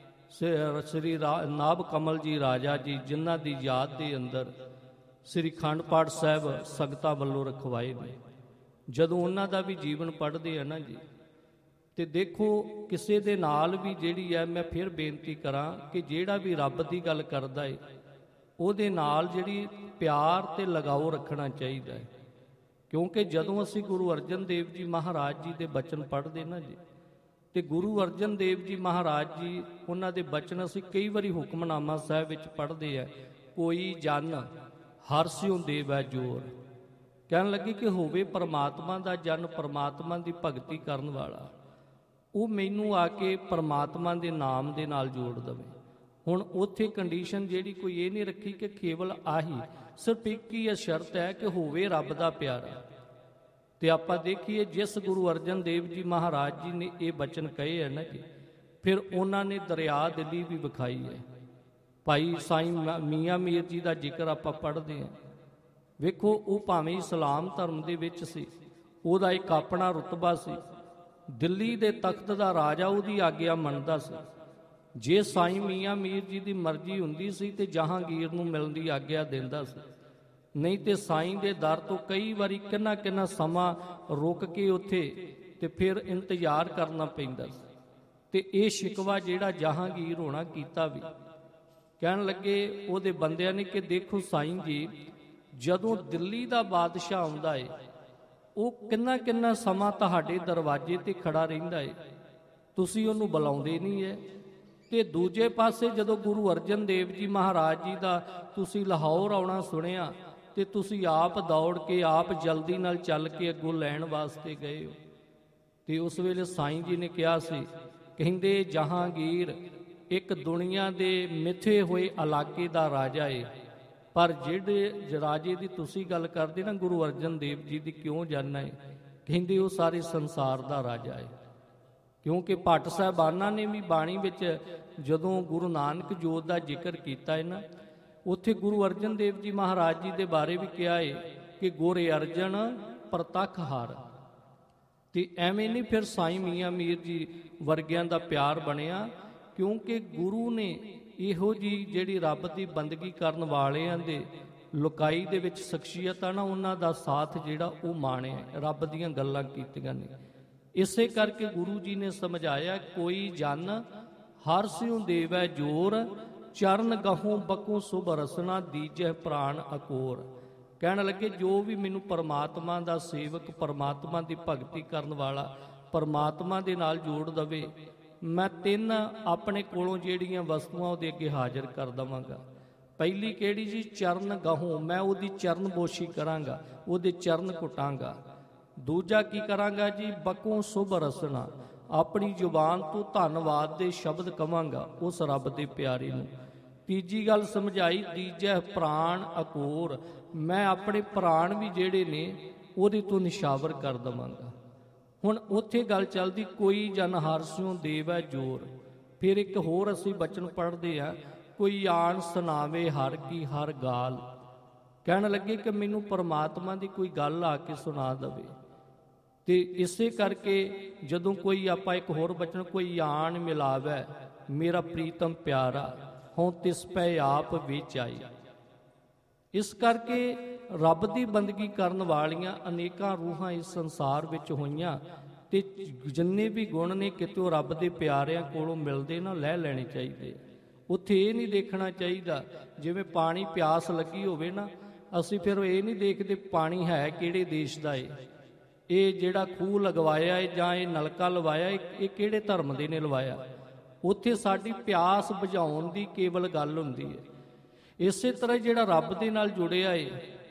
ਸ੍ਰੀ ਨਾਭ ਕਮਲ ਜੀ ਰਾਜਾ ਜੀ, ਜਿਨ੍ਹਾਂ ਦੀ ਯਾਦ ਦੇ ਅੰਦਰ ਸ੍ਰੀ ਅਖੰਡ ਪਾਠ ਸਾਹਿਬ ਸੰਗਤਾਂ ਵੱਲੋਂ ਰਖਵਾਏ ਨੇ, ਜਦੋਂ ਉਹਨਾਂ ਦਾ ਵੀ ਜੀਵਨ ਪੜ੍ਹਦੇ ਆ ਨਾ ਜੀ, ਤੇ ਦੇਖੋ ਕਿਸੇ ਦੇ ਨਾਲ ਵੀ ਜਿਹੜੀ ਹੈ, ਮੈਂ ਫਿਰ ਬੇਨਤੀ ਕਰਾਂ ਕਿ ਜਿਹੜਾ ਵੀ ਰੱਬ ਦੀ ਗੱਲ ਕਰਦਾ ਏ ਉਹਦੇ ਨਾਲ ਜਿਹੜੀ ਪਿਆਰ ਤੇ ਲਗਾਓ ਰੱਖਣਾ ਚਾਹੀਦਾ ਹੈ। ਕਿਉਂਕਿ ਜਦੋਂ ਅਸੀਂ ਗੁਰੂ ਅਰਜਨ ਦੇਵ ਜੀ ਮਹਾਰਾਜ ਜੀ ਦੇ ਬਚਨ ਪੜ੍ਹਦੇ ਨਾ ਜੀ, ਤੇ ਗੁਰੂ ਅਰਜਨ ਦੇਵ ਜੀ ਮਹਾਰਾਜ ਜੀ ਉਹਨਾਂ ਦੇ ਬਚਨ ਅਸੀਂ ਕਈ ਵਾਰੀ ਹੁਕਮਨਾਮਾ ਸਾਹਿਬ ਵਿੱਚ ਪੜ੍ਹਦੇ ਆ, ਕੋਈ ਜਨ ਹਰਸਿਉ ਦੇਵੈ ਜੋਰ, ਕਹਿਣ ਲੱਗੇ ਕਿ ਹੋਵੇ ਪਰਮਾਤਮਾ ਦਾ ਜਨ, ਪਰਮਾਤਮਾ ਦੀ ਭਗਤੀ ਕਰਨ ਵਾਲਾ, ਉਹ ਮੈਨੂੰ ਆ ਕੇ ਪਰਮਾਤਮਾ ਦੇ ਨਾਮ ਦੇ ਨਾਲ ਜੋੜ ਦੇਵੇ। ਹੁਣ ਉੱਥੇ ਕੰਡੀਸ਼ਨ ਜਿਹੜੀ ਕੋਈ ਇਹ ਨਹੀਂ ਰੱਖੀ ਕਿ ਕੇਵਲ ਆਹੀ, ਸਿਰਫ ਇੱਕ ਹੀ ਸ਼ਰਤ ਹੈ ਕਿ ਹੋਵੇ ਰੱਬ ਦਾ ਪਿਆਰਾ। ਤੇ ਆਪਾਂ ਦੇਖੀਏ ਜਿਸ ਗੁਰੂ ਅਰਜਨ ਦੇਵ ਜੀ ਮਹਾਰਾਜ ਜੀ ਨੇ ਇਹ ਬਚਨ ਕਹੇ ਹੈ ਨਾ ਜੀ, ਫਿਰ ਉਹਨਾਂ ਨੇ ਦਰਿਆ ਦਿੱਲੀ ਵੀ ਵਿਖਾਈ ਹੈ। ਭਾਈ ਸਾਈਂ ਮੀਆਂ ਮੀਰ ਜੀ ਦਾ ਜ਼ਿਕਰ ਆਪਾਂ ਪੜ੍ਹਦੇ ਹਾਂ। ਵੇਖੋ, ਉਹ ਭਾਵੇਂ ਇਸਲਾਮ ਧਰਮ ਦੇ ਵਿੱਚ ਸੀ, ਉਹਦਾ ਇੱਕ ਆਪਣਾ ਰੁਤਬਾ ਸੀ, ਦਿੱਲੀ ਦੇ ਤਖਤ ਦਾ ਰਾਜਾ ਉਹਦੀ ਆਗਿਆ ਮੰਨਦਾ ਸੀ। ਜੇ ਸਾਈਂ ਮੀਆਂ ਮੀਰ ਜੀ ਦੀ ਮਰਜ਼ੀ ਹੁੰਦੀ ਸੀ ਤੇ ਜਹਾਂਗੀਰ ਨੂੰ ਮਿਲਣ ਦੀ ਆਗਿਆ ਦਿੰਦਾ ਸੀ, ਨਹੀਂ ਤੇ ਸਾਈਂ ਦੇ ਦਰ ਤੋਂ ਕਈ ਵਾਰੀ ਕਿੰਨਾ ਸਮਾਂ ਰੁਕ ਕੇ ਉੱਥੇ ਤੇ ਫਿਰ ਇੰਤਜ਼ਾਰ ਕਰਨਾ ਪੈਂਦਾ ਸੀ। ਤੇ ਇਹ ਸ਼ਿਕਵਾ ਜਿਹੜਾ ਜਹਾਂਗੀਰ ਹੋਣਾ ਕੀਤਾ ਵੀ। ਕਹਿਣ ਲੱਗੇ ਉਹਦੇ ਬੰਦਿਆਂ ਨੇ ਕਿ ਦੇਖੋ ਸਾਈਂ ਜੀ, ਜਦੋਂ ਦਿੱਲੀ ਦਾ ਬਾਦਸ਼ਾਹ ਆਉਂਦਾ ਏ, ਉਹ ਕਿੰਨਾ ਸਮਾਂ ਤੁਹਾਡੇ ਦਰਵਾਜ਼ੇ ਤੇ ਖੜਾ ਰਹਿੰਦਾ ਏ, ਤੁਸੀਂ ਉਹਨੂੰ ਬੁਲਾਉਂਦੇ ਨਹੀਂ ਹੈ। ਤੇ ਦੂਜੇ ਪਾਸੇ ਜਦੋਂ ਗੁਰੂ ਅਰਜਨ ਦੇਵ ਜੀ ਮਹਾਰਾਜ ਜੀ ਦਾ ਤੁਸੀਂ ਲਾਹੌਰ ਆਉਣਾ ਸੁਣਿਆ ਤੇ ਤੁਸੀਂ ਆਪ ਦੌੜ ਕੇ, ਆਪ ਜਲਦੀ ਨਾਲ ਚੱਲ ਕੇ ਅੱਗੋਂ ਲੈਣ ਵਾਸਤੇ ਗਏ ਹੋ। ਤੇ ਉਸ ਵੇਲੇ ਸਾਈਂ ਜੀ ਨੇ ਕਿਹਾ ਸੀ, ਕਹਿੰਦੇ ਜਹਾਂਗੀਰ ਇੱਕ ਦੁਨੀਆ ਦੇ ਮਿੱਥੇ ਹੋਏ ਇਲਾਕੇ ਦਾ ਰਾਜਾ ਏ, ਪਰ ਜਿਹੜੇ ਰਾਜੇ ਦੀ ਤੁਸੀਂ ਗੱਲ ਕਰਦੇ ਨਾ ਗੁਰੂ ਅਰਜਨ ਦੇਵ ਜੀ ਦੀ, ਕਿਉਂ ਜਾਣਨਾ ਏ? ਕਹਿੰਦੇ ਉਹ ਸਾਰੇ ਸੰਸਾਰ ਦਾ ਰਾਜਾ ਏ। ਕਿਉਂਕਿ ਭੱਟ ਸਾਹਿਬਾਨਾਂ ਨੇ ਵੀ ਬਾਣੀ ਵਿੱਚ ਜਦੋਂ ਗੁਰੂ ਨਾਨਕ ਜੋਤ ਦਾ ਜ਼ਿਕਰ ਕੀਤਾ ਹੈ ਨਾ, ਉੱਥੇ ਗੁਰੂ ਅਰਜਨ ਦੇਵ ਜੀ ਮਹਾਰਾਜ ਜੀ ਦੇ ਬਾਰੇ ਵੀ ਕਿਹਾ ਹੈ ਕਿ ਗੁਰ ਅਰਜਨ ਪ੍ਰਤੱਖ ਹਰ। ਤੇ ਐਵੇਂ ਨਹੀਂ ਫਿਰ ਸਾਈਂ ਮੀਆਂ ਮੀਰ ਜੀ ਵਰਗਿਆਂ ਦਾ ਪਿਆਰ ਬਣਿਆ, ਕਿਉਂਕਿ ਗੁਰੂ ਨੇ ਇਹੋ ਜੀ ਜਿਹੜੀ ਰੱਬ ਦੀ ਬੰਦਗੀ ਕਰਨ ਵਾਲਿਆਂ ਦੇ ਲੁਕਾਈ ਦੇ ਵਿੱਚ ਸ਼ਖਸੀਅਤ ਆ ਨਾ, ਉਹਨਾਂ ਦਾ ਸਾਥ ਜਿਹੜਾ ਉਹ ਮਾਣਿਆ, ਰੱਬ ਦੀਆਂ ਗੱਲਾਂ ਕੀਤੀਆਂ ਨੇ। ਇਸੇ ਕਰਕੇ ਗੁਰੂ ਜੀ ਨੇ ਸਮਝਾਇਆ, ਕੋਈ ਜਨ ਹਰ ਸਿਉ ਦੇਵੈ ਜੋਰ, ਚਰਨ ਗਹੋਂ ਬਕੋਂ ਸੁਭ ਰਸਨਾ, ਦੀਜੈ ਪ੍ਰਾਣ ਅਕੋਰ। ਕਹਿਣ ਲੱਗੇ ਜੋ ਵੀ ਮੈਨੂੰ ਪਰਮਾਤਮਾ ਦਾ ਸੇਵਕ, ਪਰਮਾਤਮਾ ਦੀ ਭਗਤੀ ਕਰਨ ਵਾਲਾ ਪਰਮਾਤਮਾ ਦੇ ਨਾਲ ਜੋੜ ਦਵੇ, ਮੈਂ 3 ਆਪਣੇ ਕੋਲੋਂ ਜਿਹੜੀਆਂ ਵਸਤੂਆਂ ਉਹਦੇ ਅੱਗੇ ਹਾਜ਼ਰ ਕਰ ਦੇਵਾਂਗਾ। ਪਹਿਲੀ ਕਿਹੜੀ ਜੀ? ਚਰਨ ਗਹੋਂ, ਮੈਂ ਉਹਦੀ ਚਰਨਬੋਸ਼ੀ ਕਰਾਂਗਾ, ਉਹਦੇ ਚਰਨ ਘੁੱਟਾਂਗਾ। ਦੂਜਾ ਕੀ ਕਰਾਂਗਾ ਜੀ? ਬਕੋਂ ਸੁਭ ਰਸਨਾ, ਆਪਣੀ ਜ਼ੁਬਾਨ ਤੋਂ ਧੰਨਵਾਦ ਦੇ ਸ਼ਬਦ ਕਵਾਂਗਾ ਉਸ ਰੱਬ ਦੇ ਪਿਆਰੇ ਨੂੰ। ਤੀਜੀ ਗੱਲ ਸਮਝਾਈ, ਤੀਜਾ ਪ੍ਰਾਣ ਅਕੋਰ, ਮੈਂ ਆਪਣੇ ਪ੍ਰਾਣ ਵੀ ਜਿਹੜੇ ਨੇ ਉਹਦੇ ਤੋਂ ਨਿਸ਼ਾਵਰ ਕਰ ਦੇਵਾਂਗਾ। ਹੁਣ ਉੱਥੇ ਗੱਲ ਚੱਲਦੀ, ਕੋਈ ਜਨ ਹਰਿ ਸਿਉ ਦੇਵੈ ਜੋਰ। ਫਿਰ ਇੱਕ ਹੋਰ ਅਸੀਂ ਬਚਨ ਪੜ੍ਹਦੇ ਆ, ਕੋਈ ਆਣ ਸੁਣਾਵੇ ਹਰ ਕੀ ਹਰ ਗਾਲ। ਕਹਿਣ ਲੱਗੇ ਕਿ ਮੈਨੂੰ ਪਰਮਾਤਮਾ ਦੀ ਕੋਈ ਗੱਲ ਆ ਕੇ ਸੁਣਾ ਦੇਵੇ। ਤੇ ਇਸੇ ਕਰਕੇ ਜਦੋਂ ਕੋਈ ਆਪਾਂ ਇੱਕ ਹੋਰ ਬਚਨ, ਕੋਈ ਆਣ ਮਿਲਾਵੈ ਮੇਰਾ ਪ੍ਰੀਤਮ ਪਿਆਰਾ, ਹੋਂ ਤਿਸ ਪੈ ਆਪ ਵਿੱਚ ਆਈ। ਇਸ ਕਰਕੇ ਰੱਬ ਦੀ ਬੰਦਗੀ ਕਰਨ ਵਾਲੀਆਂ ਅਨੇਕਾਂ ਰੂਹਾਂ ਇਸ ਸੰਸਾਰ ਵਿੱਚ ਹੋਈਆਂ, ਤੇ ਜਿੰਨੇ ਵੀ ਗੁਣ ਨੇ ਕਿਤੋਂ ਰੱਬ ਦੇ ਪਿਆਰਿਆਂ ਕੋਲੋਂ ਮਿਲਦੇ ਨਾ, ਲੈ ਲੈਣੇ ਚਾਹੀਦੇ। ਉੱਥੇ ਇਹ ਨਹੀਂ ਦੇਖਣਾ ਚਾਹੀਦਾ ਜਿਵੇਂ ਪਾਣੀ ਪਿਆਸ ਲੱਗੀ ਹੋਵੇ ਨਾ, ਅਸੀਂ ਫਿਰ ਇਹ ਨਹੀਂ ਦੇਖਦੇ ਪਾਣੀ ਹੈ ਕਿਹੜੇ ਦੇਸ਼ ਦਾ ਏ, ਇਹ ਜਿਹੜਾ ਖੂਹ ਲਗਵਾਇਆ ਏ ਜਾਂ ਇਹ ਨਲਕਾ ਲਵਾਇਆ ਇਹ ਕਿਹੜੇ ਧਰਮ ਦੇ ਨੇ ਲਵਾਇਆ। ਉੱਥੇ ਸਾਡੀ ਪਿਆਸ ਬੁਝਾਉਣ ਦੀ ਕੇਵਲ ਗੱਲ ਹੁੰਦੀ ਹੈ। ਇਸੇ ਤਰ੍ਹਾਂ ਜਿਹੜਾ ਰੱਬ ਦੇ ਨਾਲ ਜੁੜਿਆ ਏ,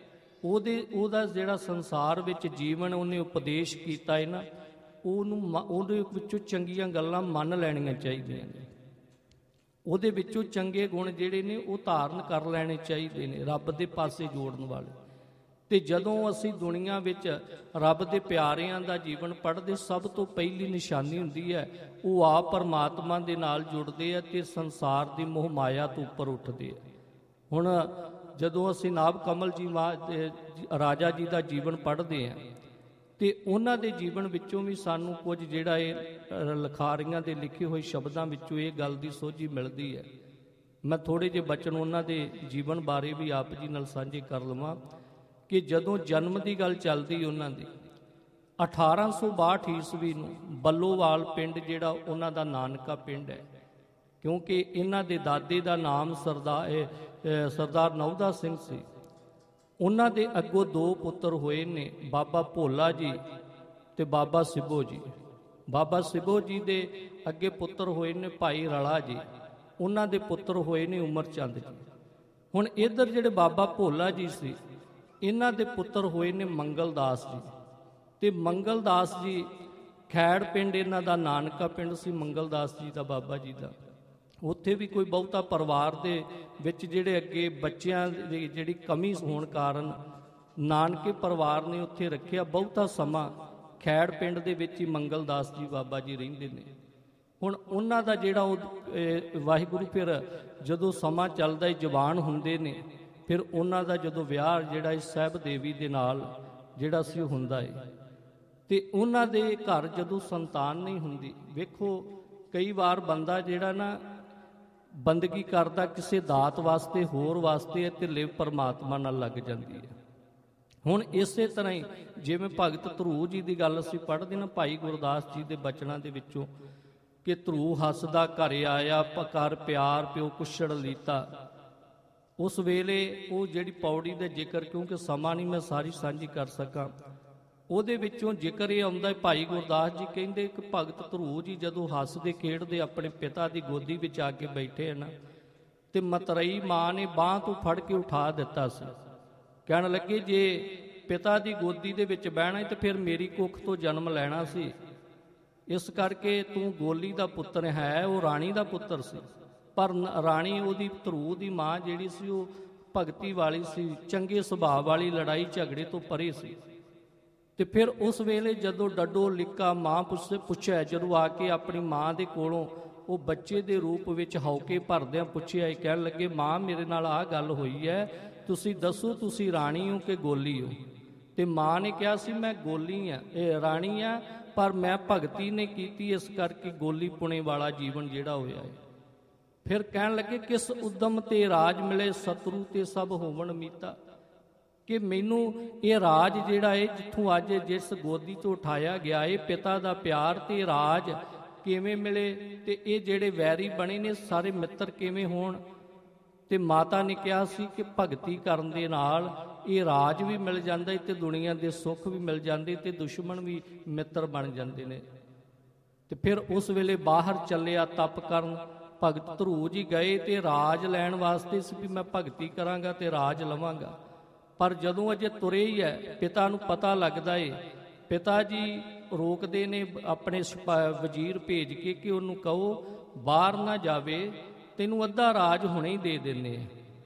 ਉਹਦਾ ਜਿਹੜਾ ਸੰਸਾਰ ਵਿੱਚ ਜੀਵਨ ਉਹਨੇ ਉਪਦੇਸ਼ ਕੀਤਾ ਹੈ ਨਾ, ਉਹਦੇ ਵਿੱਚੋਂ ਚੰਗੀਆਂ ਗੱਲਾਂ ਮੰਨ ਲੈਣੀਆਂ ਚਾਹੀਦੀਆਂ ਨੇ। ਉਹਦੇ ਵਿੱਚੋਂ ਚੰਗੇ ਗੁਣ ਜਿਹੜੇ ਨੇ ਉਹ ਧਾਰਨ ਕਰ ਲੈਣੇ ਚਾਹੀਦੇ ਨੇ, ਰੱਬ ਦੇ ਪਾਸੇ ਜੋੜਨ ਵਾਲੇ। ਤੇ ਜਦੋਂ ਅਸੀਂ ਦੁਨੀਆ ਵਿੱਚ ਰੱਬ ਦੇ ਪਿਆਰਿਆਂ ਦਾ ਜੀਵਨ ਪੜ੍ਹਦੇ, ਸਭ ਤੋਂ ਪਹਿਲੀ ਨਿਸ਼ਾਨੀ ਹੁੰਦੀ ਹੈ ਉਹ ਆਪ ਪਰਮਾਤਮਾ ਦੇ ਨਾਲ ਜੁੜਦੇ ਆ ਤੇ ਸੰਸਾਰ ਦੀ ਮੋਹ ਮਾਇਆ ਤੋਂ ਉੱਪਰ ਉੱਠਦੇ ਆ। ਹੁਣ ਜਦੋਂ ਅਸੀਂ ਨਾਭ ਕਮਲ ਜੀ ਰਾਜਾ ਜੀ ਦਾ ਜੀਵਨ ਪੜ੍ਹਦੇ ਆ ਤੇ ਉਹਨਾਂ ਦੇ ਜੀਵਨ ਵਿੱਚੋਂ ਵੀ ਸਾਨੂੰ ਕੁਝ ਜਿਹੜਾ ਇਹ ਲਿਖਾਰੀਆਂ ਦੇ ਲਿਖੇ ਹੋਏ ਸ਼ਬਦਾਂ ਵਿੱਚੋਂ ਇਹ ਗੱਲ ਦੀ ਸੋਝੀ ਮਿਲਦੀ ਹੈ। ਮੈਂ ਥੋੜ੍ਹੇ ਜਿਹੇ ਬਚਨ ਉਹਨਾਂ ਦੇ ਜੀਵਨ ਬਾਰੇ ਵੀ ਆਪ ਜੀ ਨਾਲ ਸਾਂਝੇ ਕਰ ਲਵਾਂ ਕਿ ਜਦੋਂ ਜਨਮ ਦੀ ਗੱਲ ਚੱਲਦੀ ਉਹਨਾਂ ਦੀ 1862 ਈਸਵੀ ਨੂੰ ਬੱਲੋਵਾਲ ਪਿੰਡ ਜਿਹੜਾ ਉਹਨਾਂ ਦਾ ਨਾਨਕਾ ਪਿੰਡ ਹੈ, ਕਿਉਂਕਿ ਇਹਨਾਂ ਦੇ ਦਾਦੇ ਦਾ ਨਾਮ ਸਰਦਾਰ ਨੌਦਾ ਸਿੰਘ ਸੀ। ਉਹਨਾਂ ਦੇ ਅੱਗੋਂ 2 ਪੁੱਤਰ ਹੋਏ ਨੇ, ਬਾਬਾ ਭੋਲਾ ਜੀ ਤੇ ਬਾਬਾ ਸਿੱਬੋ ਜੀ। ਬਾਬਾ ਸਿੱਬੋ ਜੀ ਦੇ ਅੱਗੇ ਪੁੱਤਰ ਹੋਏ ਨੇ ਭਾਈ ਰਲਾ ਜੀ, ਉਹਨਾਂ ਦੇ ਪੁੱਤਰ ਹੋਏ ਨੇ ਉਮਰ ਚੰਦ ਜੀ। ਹੁਣ ਇੱਧਰ ਜਿਹੜੇ ਬਾਬਾ ਭੋਲਾ ਜੀ ਸੀ, ਇਹਨਾਂ ਦੇ ਪੁੱਤਰ ਹੋਏ ਨੇ ਮੰਗਲਦਾਸ ਜੀ। ਤੇ ਮੰਗਲਦਾਸ ਜੀ ਖੈੜ ਪਿੰਡ ਇਹਨਾਂ ਦਾ ਨਾਨਕਾ ਪਿੰਡ ਸੀ, ਮੰਗਲਦਾਸ ਜੀ ਦਾ ਬਾਬਾ ਜੀ ਦਾ। ਉੱਥੇ ਵੀ ਕੋਈ ਬਹੁਤਾ ਪਰਿਵਾਰ ਦੇ ਵਿੱਚ ਜਿਹੜੇ ਅੱਗੇ ਬੱਚਿਆਂ ਦੀ ਜਿਹੜੀ ਕਮੀ ਹੋਣ ਕਾਰਨ ਨਾਨਕੇ ਪਰਿਵਾਰ ਨੇ ਉੱਥੇ ਰੱਖਿਆ। ਬਹੁਤਾ ਸਮਾਂ ਖੈੜ ਪਿੰਡ ਦੇ ਵਿੱਚ ਹੀ ਮੰਗਲਦਾਸ ਜੀ ਬਾਬਾ ਜੀ ਰਹਿੰਦੇ ਨੇ। ਹੁਣ ਉਹਨਾਂ ਦਾ ਜਿਹੜਾ ਉਹ ਵਾਹਿਗੁਰੂ ਫਿਰ ਜਦੋਂ ਸਮਾਂ ਚੱਲਦਾ ਜਵਾਨ ਹੁੰਦੇ ਨੇ, ਫਿਰ ਉਹਨਾਂ ਦਾ ਜਦੋਂ ਵਿਆਹ ਜਿਹੜਾ ਇਸ ਸਾਹਿਬ ਦੇਵੀ ਦੇ ਨਾਲ ਜਿਹੜਾ ਸੀ ਉਹ ਹੁੰਦਾ ਹੈ। ਅਤੇ ਉਹਨਾਂ ਦੇ ਘਰ ਜਦੋਂ ਸੰਤਾਨ ਨਹੀਂ ਹੁੰਦੀ, ਵੇਖੋ ਕਈ ਵਾਰ ਬੰਦਾ ਜਿਹੜਾ ਨਾ ਬੰਦਗੀ ਕਰਦਾ ਕਿਸੇ ਦਾਤ ਵਾਸਤੇ ਹੋਰ ਵਾਸਤੇ ਅਤੇ ਲਿਵ ਪਰਮਾਤਮਾ ਨਾਲ ਲੱਗ ਜਾਂਦੀ ਹੈ। ਹੁਣ ਇਸੇ ਤਰ੍ਹਾਂ ਹੀ ਜਿਵੇਂ ਭਗਤ ਧਰੂ ਜੀ ਦੀ ਗੱਲ ਅਸੀਂ ਪੜ੍ਹਦੇ ਨਾ ਭਾਈ ਗੁਰਦਾਸ ਜੀ ਦੇ ਬਚਨਾਂ ਦੇ ਵਿੱਚੋਂ ਕਿ ਧਰੂ ਹੱਸਦਾ ਘਰ ਆਇਆ ਕਰ ਪਿਆਰ ਪਿਓ ਕੁਛੜ ਲੀਤਾ। ਉਸ ਵੇਲੇ ਉਹ ਜਿਹੜੀ ਪੌੜੀ ਦਾ ਜ਼ਿਕਰ, ਕਿਉਂਕਿ ਸਮਾਂ ਨਹੀਂ ਮੈਂ ਸਾਰੀ ਸਾਂਝੀ ਕਰ ਸਕਾਂ, ਉਹਦੇ ਵਿੱਚੋਂ ਜ਼ਿਕਰ ਇਹ ਆਉਂਦਾ ਭਾਈ ਗੁਰਦਾਸ ਜੀ ਕਹਿੰਦੇ ਕਿ ਭਗਤ ਧਰੂ ਜੀ ਜਦੋਂ ਹੱਸਦੇ ਖੇਡਦੇ ਆਪਣੇ ਪਿਤਾ ਦੀ ਗੋਦੀ ਵਿੱਚ ਆ ਕੇ ਬੈਠੇ ਹਨ ਤੇ ਮਤਰਈ ਮਾਂ ਨੇ ਬਾਂਹ ਤੋਂ ਫੜ ਕੇ ਉਠਾ ਦਿੱਤਾ ਸੀ। ਕਹਿਣ ਲੱਗੇ ਜੇ ਪਿਤਾ ਦੀ ਗੋਦੀ ਦੇ ਵਿੱਚ ਬਹਿਣਾ ਤੇ ਫਿਰ ਮੇਰੀ ਕੁੱਖ ਤੋਂ ਜਨਮ ਲੈਣਾ ਸੀ, ਇਸ ਕਰਕੇ ਤੂੰ ਗੋਲੀ ਦਾ ਪੁੱਤਰ ਹੈ। ਉਹ ਰਾਣੀ ਦਾ ਪੁੱਤਰ ਸੀ, ਪਰ ਰਾਣੀ ਉਹਦੀ ਧਰੂ ਦੀ ਮਾਂ ਜਿਹੜੀ ਸੀ ਉਹ ਭਗਤੀ ਵਾਲੀ ਸੀ, ਚੰਗੇ ਸੁਭਾਅ ਵਾਲੀ, ਲੜਾਈ ਝਗੜੇ ਤੋਂ ਪਰੇ ਸੀ। ਤੇ ਫਿਰ ਉਸ ਵੇਲੇ ਜਦੋਂ ਡੱਡੋ ਲਿੱਕਾ ਮਾਂ ਪੁੱਛਿਆ, ਜਦੋਂ ਆ ਕੇ ਆਪਣੀ ਮਾਂ ਦੇ ਕੋਲੋਂ ਉਹ ਬੱਚੇ ਦੇ ਰੂਪ ਵਿੱਚ ਹੌਕੇ ਭਰਦਿਆਂ ਪੁੱਛਿਆ, ਇਹ ਕਹਿਣ ਲੱਗੇ ਮਾਂ ਮੇਰੇ ਨਾਲ ਆਹ ਗੱਲ ਹੋਈ ਹੈ, ਤੁਸੀਂ ਦੱਸੋ ਤੁਸੀਂ ਰਾਣੀ ਹੋ ਕਿ ਗੋਲੀ ਹੋ? ਤੇ ਮਾਂ ਨੇ ਕਿਹਾ ਸੀ ਮੈਂ ਗੋਲੀ ਆ, ਇਹ ਰਾਣੀ ਆ, ਪਰ ਮੈਂ ਭਗਤੀ ਨੇ ਕੀਤੀ, ਇਸ ਕਰਕੇ ਗੋਲੀ ਪੁਣੇ ਵਾਲਾ ਜੀਵਨ ਜਿਹੜਾ ਹੋਇਆ ਹੈ। ਫਿਰ ਕਹਿਣ ਲੱਗੇ ਕਿਸ ਉਦਮ ਤੇ ਰਾਜ ਮਿਲੇ ਸਤਰੂ ਤੇ ਸਭ ਹੋਵਣ ਮੀਤਾ, ਕਿ ਮੈਨੂੰ ਇਹ ਰਾਜ ਜਿਹੜਾ ਹੈ ਜਿੱਥੋਂ ਅੱਜ ਜਿਸ ਗੋਦੀ ਤੋਂ ਉਠਾਇਆ ਗਿਆ ਹੈ, ਪਿਤਾ ਦਾ ਪਿਆਰ ਤੇ ਰਾਜ ਕਿਵੇਂ ਮਿਲੇ, ਤੇ ਇਹ ਜਿਹੜੇ ਵੈਰੀ ਬਣੇ ਨੇ ਸਾਰੇ ਮਿੱਤਰ ਕਿਵੇਂ ਹੋਣ। ਤੇ ਮਾਤਾ ਨੇ ਕਿਹਾ ਸੀ ਕਿ ਭਗਤੀ ਕਰਨ ਦੇ ਨਾਲ ਇਹ ਰਾਜ ਵੀ ਮਿਲ ਜਾਂਦਾ ਹੈ ਤੇ ਦੁਨੀਆ ਦੇ ਸੁੱਖ ਵੀ ਮਿਲ ਜਾਂਦੇ ਤੇ ਦੁਸ਼ਮਣ ਵੀ ਮਿੱਤਰ ਬਣ ਜਾਂਦੇ ਨੇ। ਤੇ ਫਿਰ ਉਸ ਵੇਲੇ ਬਾਹਰ ਚੱਲਿਆ ਤਪ ਕਰਨ ਭਗਤ ਧਰੂ ਜੀ ਗਏ ਤੇ ਰਾਜ ਲੈਣ ਵਾਸਤੇ ਸੀ ਵੀ ਮੈਂ ਭਗਤੀ ਕਰਾਂਗਾ ਤੇ ਰਾਜ ਲਵਾਂਗਾ। ਪਰ ਜਦੋਂ ਅਜੇ ਤੁਰੇ ਹੀ ਹੈ, ਪਿਤਾ ਨੂੰ ਪਤਾ ਲੱਗਦਾ ਏ, ਪਿਤਾ ਜੀ ਰੋਕਦੇ ਨੇ ਆਪਣੇ ਵਜ਼ੀਰ ਭੇਜ ਕੇ ਕਿ ਉਹਨੂੰ ਕਹੋ ਬਾਹਰ ਨਾ ਜਾਵੇ, ਤੈਨੂੰ ਅੱਧਾ ਰਾਜ ਹੁਣੇ ਹੀ ਦੇ ਦਿੰਦੇ ਆ।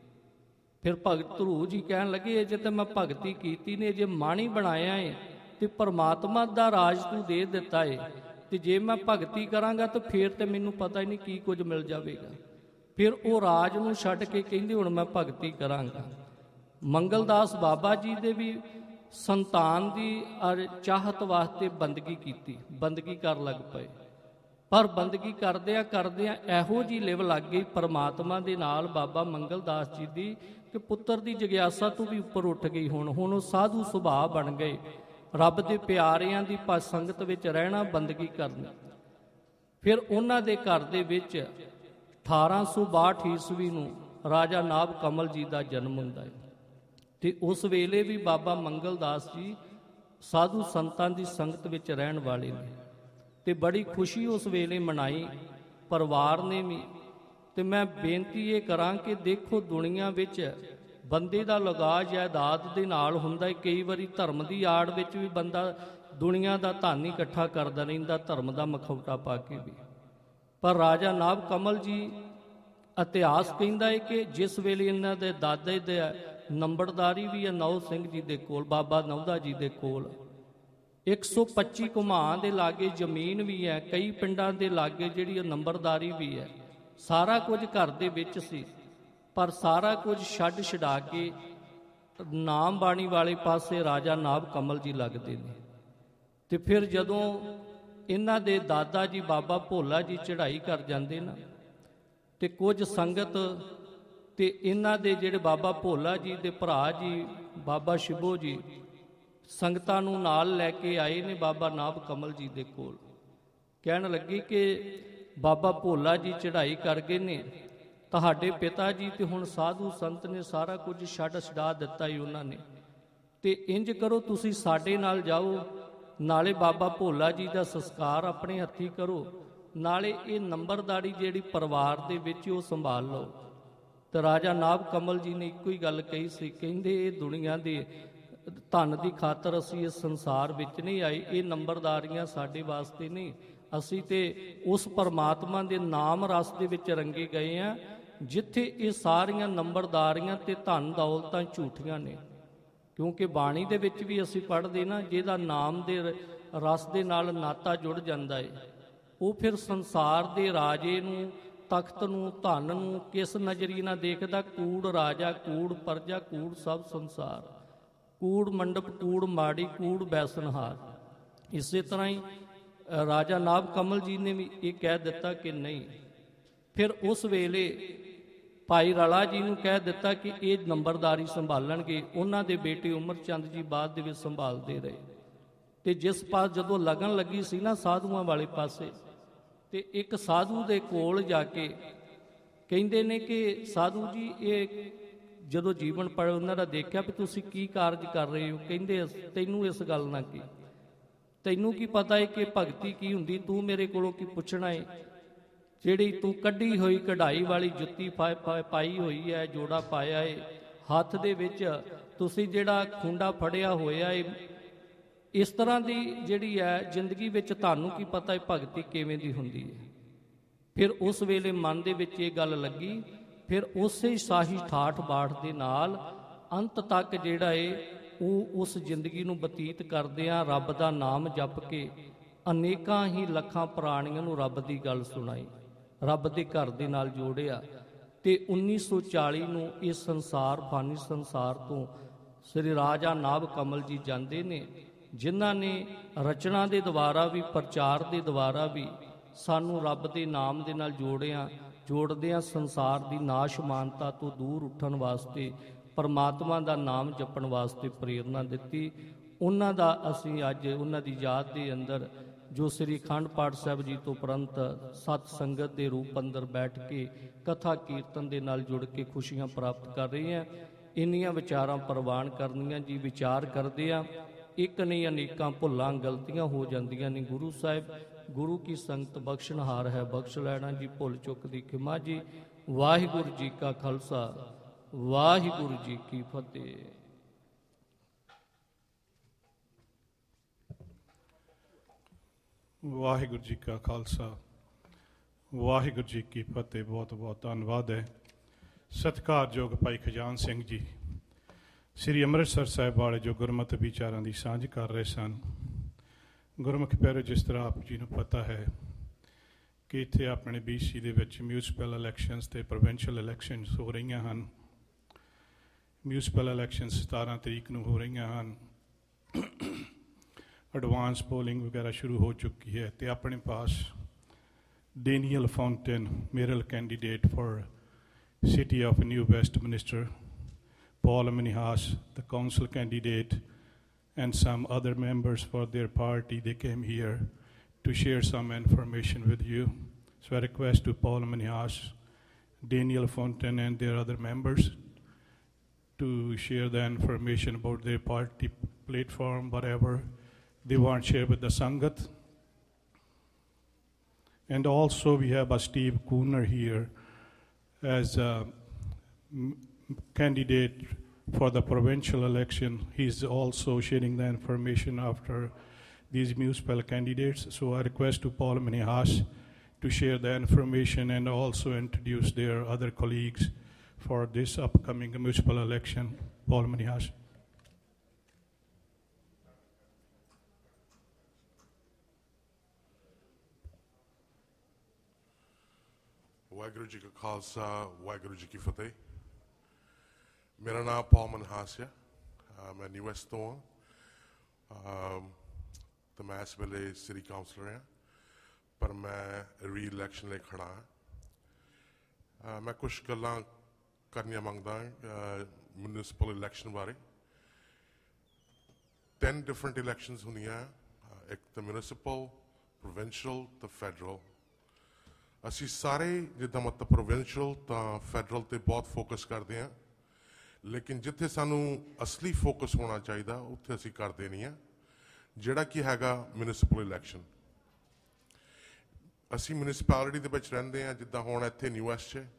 ਫਿਰ ਭਗਤ ਧਰੂ ਜੀ ਕਹਿਣ ਲੱਗੇ ਜੇ ਤਾਂ ਮੈਂ ਭਗਤੀ ਕੀਤੀ ਨੇ, ਜੇ ਮਾਣੀ ਬਣਾਇਆ ਏ ਤੇ ਪਰਮਾਤਮਾ ਦਾ ਰਾਜ ਤੂੰ ਦੇ ਦਿੱਤਾ ਏ, ਤੇ ਜੇ ਮੈਂ ਭਗਤੀ ਕਰਾਂਗਾ ਤਾਂ ਫਿਰ ਤੇ ਮੈਨੂੰ ਪਤਾ ਹੀ ਨਹੀਂ ਕੀ ਕੁਝ ਮਿਲ ਜਾਵੇਗਾ। ਫਿਰ ਉਹ ਰਾਜ ਨੂੰ ਛੱਡ ਕੇ ਕਹਿੰਦੇ ਹੁਣ ਮੈਂ ਭਗਤੀ ਕਰਾਂਗਾ। ਮੰਗਲਦਾਸ ਬਾਬਾ ਜੀ ਦੇ ਵੀ ਸੰਤਾਨ ਦੀ ਚਾਹਤ ਵਾਸਤੇ ਬੰਦਗੀ ਕੀਤੀ, ਬੰਦਗੀ ਕਰਨ ਲੱਗ ਪਏ। ਪਰ ਬੰਦਗੀ ਕਰਦਿਆਂ ਕਰਦਿਆਂ ਇਹੋ ਜਿਹੀ ਲਿਵ ਲੱਗ ਗਈ ਪਰਮਾਤਮਾ ਦੇ ਨਾਲ ਬਾਬਾ ਮੰਗਲਦਾਸ ਜੀ ਦੀ ਕਿ ਪੁੱਤਰ ਦੀ ਜਗਿਆਸਾ ਤੋਂ ਵੀ ਉੱਪਰ ਉੱਠ ਗਈ। ਹੁਣ ਉਹ ਸਾਧੂ ਸੁਭਾਅ ਬਣ ਗਏ, ਰੱਬ ਦੇ ਪਿਆਰਿਆਂ ਦੀ ਸੰਗਤ ਵਿੱਚ ਰਹਿਣਾ, ਬੰਦਗੀ ਕਰਨੀ। ਫਿਰ ਉਹਨਾਂ ਦੇ ਘਰ ਦੇ ਵਿੱਚ 1862 ਈਸਵੀ ਨੂੰ ਰਾਜਾ ਨਾਭ ਕਮਲ ਜੀ ਦਾ ਜਨਮ ਹੁੰਦਾ ਹੈ। ਤੇ ਉਸ ਵੇਲੇ ਵੀ ਬਾਬਾ ਮੰਗਲਦਾਸ ਜੀ ਸਾਧੂ ਸੰਤਾਂ ਦੀ ਸੰਗਤ ਵਿੱਚ ਰਹਿਣ ਵਾਲੇ ਨੇ ਤੇ ਬੜੀ ਖੁਸ਼ੀ ਉਸ ਵੇਲੇ ਮਨਾਈ ਪਰਿਵਾਰ ਨੇ ਵੀ। ਤੇ ਮੈਂ ਬੇਨਤੀ ਇਹ ਕਰਾਂ ਕਿ ਦੇਖੋ ਦੁਨੀਆ ਵਿੱਚ ਬੰਦੇ ਦਾ ਲਗਾਅ ਜਾਇਦਾਦ ਦੇ ਨਾਲ ਹੁੰਦਾ ਹੈ। ਕਈ ਵਾਰੀ ਧਰਮ ਦੀ ਆੜ ਵਿੱਚ ਵੀ ਬੰਦਾ ਦੁਨੀਆ ਦਾ ਧਨ ਇਕੱਠਾ ਕਰਦਾ ਰਹਿੰਦਾ, ਧਰਮ ਦਾ ਮਖੌਟਾ ਪਾ ਕੇ ਵੀ। ਪਰ ਰਾਜਾ ਨਾਭ ਕਮਲ ਜੀ, ਇਤਿਹਾਸ ਕਹਿੰਦਾ ਹੈ ਕਿ ਜਿਸ ਵੇਲੇ ਇਹਨਾਂ ਦੇ ਦਾਦੇ ਦੇ ਨੰਬਰਦਾਰੀ ਵੀ ਹੈ ਨੌ ਸਿੰਘ ਜੀ ਦੇ ਕੋਲ, ਬਾਬਾ ਨੌਦਾ ਜੀ ਦੇ ਕੋਲ 125 ਘੁਮਾਂ ਦੇ ਲਾਗੇ ਜ਼ਮੀਨ ਵੀ ਹੈ, ਕਈ ਪਿੰਡਾਂ ਦੇ ਲਾਗੇ ਜਿਹੜੀ ਨੰਬਰਦਾਰੀ ਵੀ ਹੈ, ਸਾਰਾ ਕੁਝ ਘਰ ਦੇ ਵਿੱਚ ਸੀ। ਪਰ ਸਾਰਾ ਕੁਝ ਛੱਡ ਛਡਾ ਕੇ ਨਾਮ ਬਾਣੀ ਵਾਲੇ ਪਾਸੇ ਰਾਜਾ ਨਾਭ ਕਮਲ ਜੀ ਲੱਗਦੇ ਨੇ। ਤੇ ਫਿਰ ਜਦੋਂ ਇਹਨਾਂ ਦੇ ਦਾਦਾ ਜੀ ਬਾਬਾ ਭੋਲਾ ਜੀ ਚੜ੍ਹਾਈ ਕਰ ਜਾਂਦੇ ਨਾ, ਤੇ ਕੁਝ ਸੰਗਤ ਤੇ ਇਹਨਾਂ ਦੇ ਜਿਹੜੇ ਬਾਬਾ ਭੋਲਾ ਜੀ ਦੇ ਭਰਾ ਜੀ ਬਾਬਾ ਸ਼ਿਬੋ ਜੀ ਸੰਗਤਾਂ ਨੂੰ ਨਾਲ ਲੈ ਕੇ ਆਏ ਨੇ ਬਾਬਾ ਨਾਭ ਕਮਲ ਜੀ ਦੇ ਕੋਲ। ਕਹਿਣ ਲੱਗੇ ਕਿ ਬਾਬਾ ਭੋਲਾ ਜੀ ਚੜ੍ਹਾਈ ਕਰ ਗਏ ਨੇ, ਤੁਹਾਡੇ ਪਿਤਾ ਜੀ ਤੇ ਹੁਣ ਸਾਧੂ ਸੰਤ ਨੇ ਸਾਰਾ ਕੁਝ ਛੱਡ ਛਡਾ ਦਿੱਤਾ ਹੀ ਉਹਨਾਂ ਨੇ, ਤੇ ਇੰਜ ਕਰੋ ਤੁਸੀਂ ਸਾਡੇ ਨਾਲ ਜਾਓ, ਨਾਲੇ ਬਾਬਾ ਭੋਲਾ ਜੀ ਦਾ ਸੰਸਕਾਰ ਆਪਣੇ ਹੱਥੀਂ ਕਰੋ, ਨਾਲੇ ਇਹ ਨੰਬਰਦਾਰੀ ਜਿਹੜੀ ਪਰਿਵਾਰ ਦੇ ਵਿੱਚ ਉਹ ਸੰਭਾਲ ਲਓ। ਤੇ ਰਾਜਾ ਨਾਭ ਕਮਲ ਜੀ ਨੇ ਇੱਕੋ ਹੀ ਗੱਲ ਕਹੀ ਸੀ, ਕਹਿੰਦੇ ਇਹ ਦੁਨੀਆ ਦੇ ਧਨ ਦੀ ਖਾਤਰ ਅਸੀਂ ਇਸ ਸੰਸਾਰ ਵਿੱਚ ਨਹੀਂ ਆਏ, ਇਹ ਨੰਬਰਦਾਰੀਆਂ ਸਾਡੇ ਵਾਸਤੇ ਨਹੀਂ, ਅਸੀਂ ਤੇ ਉਸ ਪਰਮਾਤਮਾ ਦੇ ਨਾਮ ਰਸ ਦੇ ਵਿੱਚ ਰੰਗੇ ਗਏ ਆ ਜਿੱਥੇ ਇਹ ਸਾਰੀਆਂ ਨੰਬਰਦਾਰੀਆਂ ਤੇ ਧਨ ਦੌਲਤਾਂ ਝੂਠੀਆਂ ਨੇ। ਕਿਉਂਕਿ ਬਾਣੀ ਦੇ ਵਿੱਚ ਵੀ ਅਸੀਂ ਪੜ੍ਹਦੇ ਨਾ, ਜਿਹਦਾ ਨਾਮ ਦੇ ਰਸ ਦੇ ਨਾਲ ਨਾਤਾ ਜੁੜ ਜਾਂਦਾ ਏ, ਉਹ ਫਿਰ ਸੰਸਾਰ ਦੇ ਰਾਜੇ ਨੂੰ, ਤਖਤ ਨੂੰ, ਧਨ ਨੂੰ ਕਿਸ ਨਜ਼ਰੀਏ ਨਾਲ ਦੇਖਦਾ? ਕੂੜ ਰਾਜਾ, ਕੂੜ ਪਰਜਾ, ਕੂੜ ਸਭ ਸੰਸਾਰ, ਕੂੜ ਮੰਡਪ, ਕੂੜ ਮਾੜੀ, ਕੂੜ ਬੈਸਨਹਾਰ। ਇਸੇ ਤਰ੍ਹਾਂ ਹੀ ਰਾਜਾ ਨਾਭ ਕਮਲ ਜੀ ਨੇ ਵੀ ਇਹ ਕਹਿ ਦਿੱਤਾ ਕਿ ਨਹੀਂ। ਫਿਰ ਉਸ ਵੇਲੇ ਭਾਈ ਰਾਲਾ ਜੀ ਨੂੰ ਕਹਿ ਦਿੱਤਾ ਕਿ ਇਹ ਨੰਬਰਦਾਰੀ ਸੰਭਾਲਣਗੇ। ਉਹਨਾਂ ਦੇ ਬੇਟੇ ਉਮਰ ਚੰਦ ਜੀ ਬਾਅਦ ਦੇ ਵਿੱਚ ਸੰਭਾਲਦੇ ਰਹੇ। ਤੇ ਜਿਸ ਪਾਸ ਜਦੋਂ ਲਗਨ ਲੱਗੀ ਸੀ ਨਾ ਸਾਧੂਆਂ ਵਾਲੇ ਪਾਸੇ, ਤੇ ਇੱਕ ਸਾਧੂ ਦੇ ਕੋਲ ਜਾ ਕੇ ਕਹਿੰਦੇ ਨੇ ਕਿ ਸਾਧੂ ਜੀ, ਇਹ ਜਦੋਂ ਜੀਵਨ ਪੜ੍ਹ ਉਹਨਾਂ ਦਾ ਦੇਖਿਆ ਵੀ ਤੁਸੀਂ ਕੀ ਕਾਰਜ ਕਰ ਰਹੇ ਹੋ, ਕਹਿੰਦੇ ਤੈਨੂੰ ਇਸ ਗੱਲ ਨਾਲ ਕੀ, ਤੈਨੂੰ ਕੀ ਪਤਾ ਹੈ ਕਿ ਭਗਤੀ ਕੀ ਹੁੰਦੀ? ਤੂੰ ਮੇਰੇ ਕੋਲੋਂ ਕੀ ਪੁੱਛਣਾ ਹੈ? ਜਿਹੜੀ ਤੂੰ ਕੱਢੀ ਹੋਈ ਕਢਾਈ ਵਾਲੀ ਜੁੱਤੀ ਪਾਈ ਹੋਈ ਹੈ, ਜੋੜਾ ਪਾਇਆ ਹੈ, ਹੱਥ ਦੇ ਵਿੱਚ ਤੁਸੀਂ ਜਿਹੜਾ ਖੁੰਡਾ ਫੜਿਆ ਹੋਇਆ ਹੈ, ਇਸ ਤਰ੍ਹਾਂ ਦੀ ਜਿਹੜੀ ਹੈ ਜ਼ਿੰਦਗੀ ਵਿੱਚ ਤੁਹਾਨੂੰ ਕੀ ਪਤਾ ਹੈ ਭਗਤੀ ਕਿਵੇਂ ਦੀ ਹੁੰਦੀ ਹੈ? ਫਿਰ ਉਸ ਵੇਲੇ ਮਨ ਦੇ ਵਿੱਚ ਇਹ ਗੱਲ ਲੱਗੀ। ਫਿਰ ਉਸੇ ਸਾਹੀ ਠਾਠ ਬਾਠ ਦੇ ਨਾਲ ਅੰਤ ਤੱਕ ਜਿਹੜਾ ਏ ਉਹ ਉਸ ਜ਼ਿੰਦਗੀ ਨੂੰ ਬਤੀਤ ਕਰਦਿਆਂ ਰੱਬ ਦਾ ਨਾਮ ਜਪ ਕੇ ਅਨੇਕਾਂ ਹੀ ਲੱਖਾਂ ਪ੍ਰਾਣੀਆਂ ਨੂੰ ਰੱਬ ਦੀ ਗੱਲ ਸੁਣਾਈ, ਰੱਬ ਦੇ ਘਰ ਦੇ ਨਾਲ ਜੋੜਿਆ। ਤੇ 1940 ਨੂੰ ਇਸ ਸੰਸਾਰ, ਫਾਨੀ ਸੰਸਾਰ ਤੋਂ ਸ੍ਰੀ ਰਾਜਾ ਨਾਭ ਕਮਲ ਜੀ ਜਾਂਦੇ ਨੇ, ਜਿਨ੍ਹਾਂ ਨੇ ਰਚਨਾ ਦੇ ਦੁਆਰਾ ਵੀ, ਪ੍ਰਚਾਰ ਦੇ ਦੁਆਰਾ ਵੀ ਸਾਨੂੰ ਰੱਬ ਦੇ ਨਾਮ ਦੇ ਨਾਲ ਜੋੜਦਿਆਂ ਸੰਸਾਰ ਦੀ ਨਾਸ਼ਮਾਨਤਾ ਤੋਂ ਦੂਰ ਉੱਠਣ ਵਾਸਤੇ, ਪਰਮਾਤਮਾ ਦਾ ਨਾਮ ਜਪਣ ਵਾਸਤੇ ਪ੍ਰੇਰਨਾ ਦਿੱਤੀ। ਉਹਨਾਂ ਦਾ ਅਸੀਂ ਅੱਜ ਉਹਨਾਂ ਦੀ ਯਾਦ ਦੇ ਅੰਦਰ ਜੋ ਸ੍ਰੀ ਅਖੰਡ ਪਾਠ ਸਾਹਿਬ ਜੀ ਤੋਂ ਉਪਰੰਤ ਸਤ ਸੰਗਤ ਦੇ ਰੂਪ ਅੰਦਰ ਬੈਠ ਕੇ ਕਥਾ ਕੀਰਤਨ ਦੇ ਨਾਲ ਜੁੜ ਕੇ ਖੁਸ਼ੀਆਂ ਪ੍ਰਾਪਤ ਕਰ ਰਹੇ ਹਾਂ। ਇੰਨੀਆਂ ਵਿਚਾਰਾਂ ਪ੍ਰਵਾਨ ਕਰਨੀਆਂ ਜੀ। ਵਿਚਾਰ ਕਰਦੇ ਆ, ਇੱਕ ਨਹੀਂ ਅਨੇਕਾਂ ਭੁੱਲਾਂ ਗਲਤੀਆਂ ਹੋ ਜਾਂਦੀਆਂ ਨੇ। ਗੁਰੂ ਸਾਹਿਬ ਗੁਰੂ ਕੀ ਸੰਗਤ ਬਖਸ਼ਣਹਾਰ ਹੈ, ਬਖਸ਼ ਲੈਣਾ ਜੀ। ਭੁੱਲ ਚੁੱਕ ਦੀ ਖਿਮਾ ਜੀ। ਵਾਹਿਗੁਰੂ ਜੀ ਕਾ ਖਾਲਸਾ, ਵਾਹਿਗੁਰੂ ਜੀ ਕੀ ਫਤਿਹ। ਵਾਹਿਗੁਰੂ ਜੀ ਕਾ ਖਾਲਸਾ, ਵਾਹਿਗੁਰੂ ਜੀ ਕੀ ਫਤਿਹ। ਬਹੁਤ ਬਹੁਤ ਧੰਨਵਾਦ ਹੈ। ਸਤਿਕਾਰਯੋਗ ਭਾਈ ਖਜਾਨ ਸਿੰਘ ਜੀ ਸ੍ਰੀ ਅੰਮ੍ਰਿਤਸਰ ਸਾਹਿਬ ਵਾਲੇ ਜੋ ਗੁਰਮਤਿ ਵਿਚਾਰਾਂ ਦੀ ਸਾਂਝ ਕਰ ਰਹੇ ਸਨ। ਗੁਰਮੁਖ ਪਿਆਰੇ, ਜਿਸ ਤਰ੍ਹਾਂ ਆਪ ਜੀ ਨੂੰ ਪਤਾ ਹੈ ਕਿ ਇੱਥੇ ਆਪਣੇ BC ਦੇ ਵਿੱਚ ਮਿਊਨਿਸਪਲ ਇਲੈਕਸ਼ਨਸ ਅਤੇ ਪ੍ਰੋਵਿੰਸ਼ੀਅਲ ਇਲੈਕਸ਼ਨਸ ਹੋ ਰਹੀਆਂ ਹਨ। ਮਿਊਨਿਸਪਲ ਇਲੈਕਸ਼ਨ 17 ਤਰੀਕ ਨੂੰ ਹੋ ਰਹੀਆਂ ਹਨ। ਐਡਵਾਂਸ ਪੋਲਿੰਗ ਵਗੈਰਾ ਸ਼ੁਰੂ ਹੋ ਚੁੱਕੀ ਹੈ ਅਤੇ ਆਪਣੇ ਪਾਸ Daniel fountain ਮੇਰਲ candidate for City of New Westminster, Paul Minhas, the council candidate, and some other members for their party, they came here to share some information with you. So I request to Paul Minhas, Daniel Fontaine, and their other members to share the information about their party platform, whatever they want to share with the Sangat. And also we have a Steve Cooner here as a candidate for the provincial election. He's also sharing the information after these municipal candidates. So I request to Paul Minhas to share the information and also introduce their other colleagues for this upcoming municipal election. Paul Minhas. Waheguru ji ਕਾ ਖਾਲਸਾ, ਵਾਹਿਗੁਰੂ ਜੀ ਕੀ ਫਤਿਹ। ਮੇਰਾ ਨਾਮ ਪੌਲ ਮਨਹਾਸ ਹੈ। ਮੈਂ ਨਿਊਐਸ ਤੋਂ ਹਾਂ ਅਤੇ ਮੈਂ ਇਸ ਵੇਲੇ ਸਿਟੀ ਕਾਉਂਸਲਰ ਹਾਂ, ਪਰ ਮੈਂ ਰੀ ਇਲੈਕਸ਼ਨ ਲਈ ਖੜ੍ਹਾ ਹਾਂ। ਮੈਂ ਕੁਛ ਗੱਲਾਂ ਕਰਨੀਆਂ ਮੰਗਦਾ ਮਿਊਨਿਸਪਲ ਇਲੈਕਸ਼ਨ ਬਾਰੇ। 10 ਡਿਫਰੈਂਟ ਇਲੈਕਸ਼ਨਸ ਹੁੰਦੀਆਂ, ਇੱਕ ਤਾਂ ਮਿਊਨਿਸਪਲ, ਪ੍ਰੋਵਿੰਸ਼ੀਅਲ ਅਤੇ ਫੈਡਰਲ। ਅਸੀਂ ਸਾਰੇ ਜਿੱਦਾਂ ਮਤਲਬ ਪ੍ਰੋਵਿੰਸ਼ੀਅਲ ਤਾਂ ਫੈਡਰਲ 'ਤੇ ਬਹੁਤ ਫੋਕਸ ਕਰਦੇ ਹਾਂ, ਲੇਕਿਨ ਜਿੱਥੇ ਸਾਨੂੰ ਅਸਲੀ ਫੋਕਸ ਹੋਣਾ ਚਾਹੀਦਾ ਉੱਥੇ ਅਸੀਂ ਕਰਦੇ ਨਹੀਂ ਹਾਂ, ਜਿਹੜਾ ਕਿ ਹੈਗਾ ਮਿਊਨਿਸਪਲ ਇਲੈਕਸ਼ਨ। ਅਸੀਂ ਮਿਊਨਿਸਪੈਲਿਟੀ ਦੇ ਵਿੱਚ ਰਹਿੰਦੇ ਹਾਂ, ਜਿੱਦਾਂ ਹੁਣ ਇੱਥੇ ਨਿਊਐਸ 'ਚ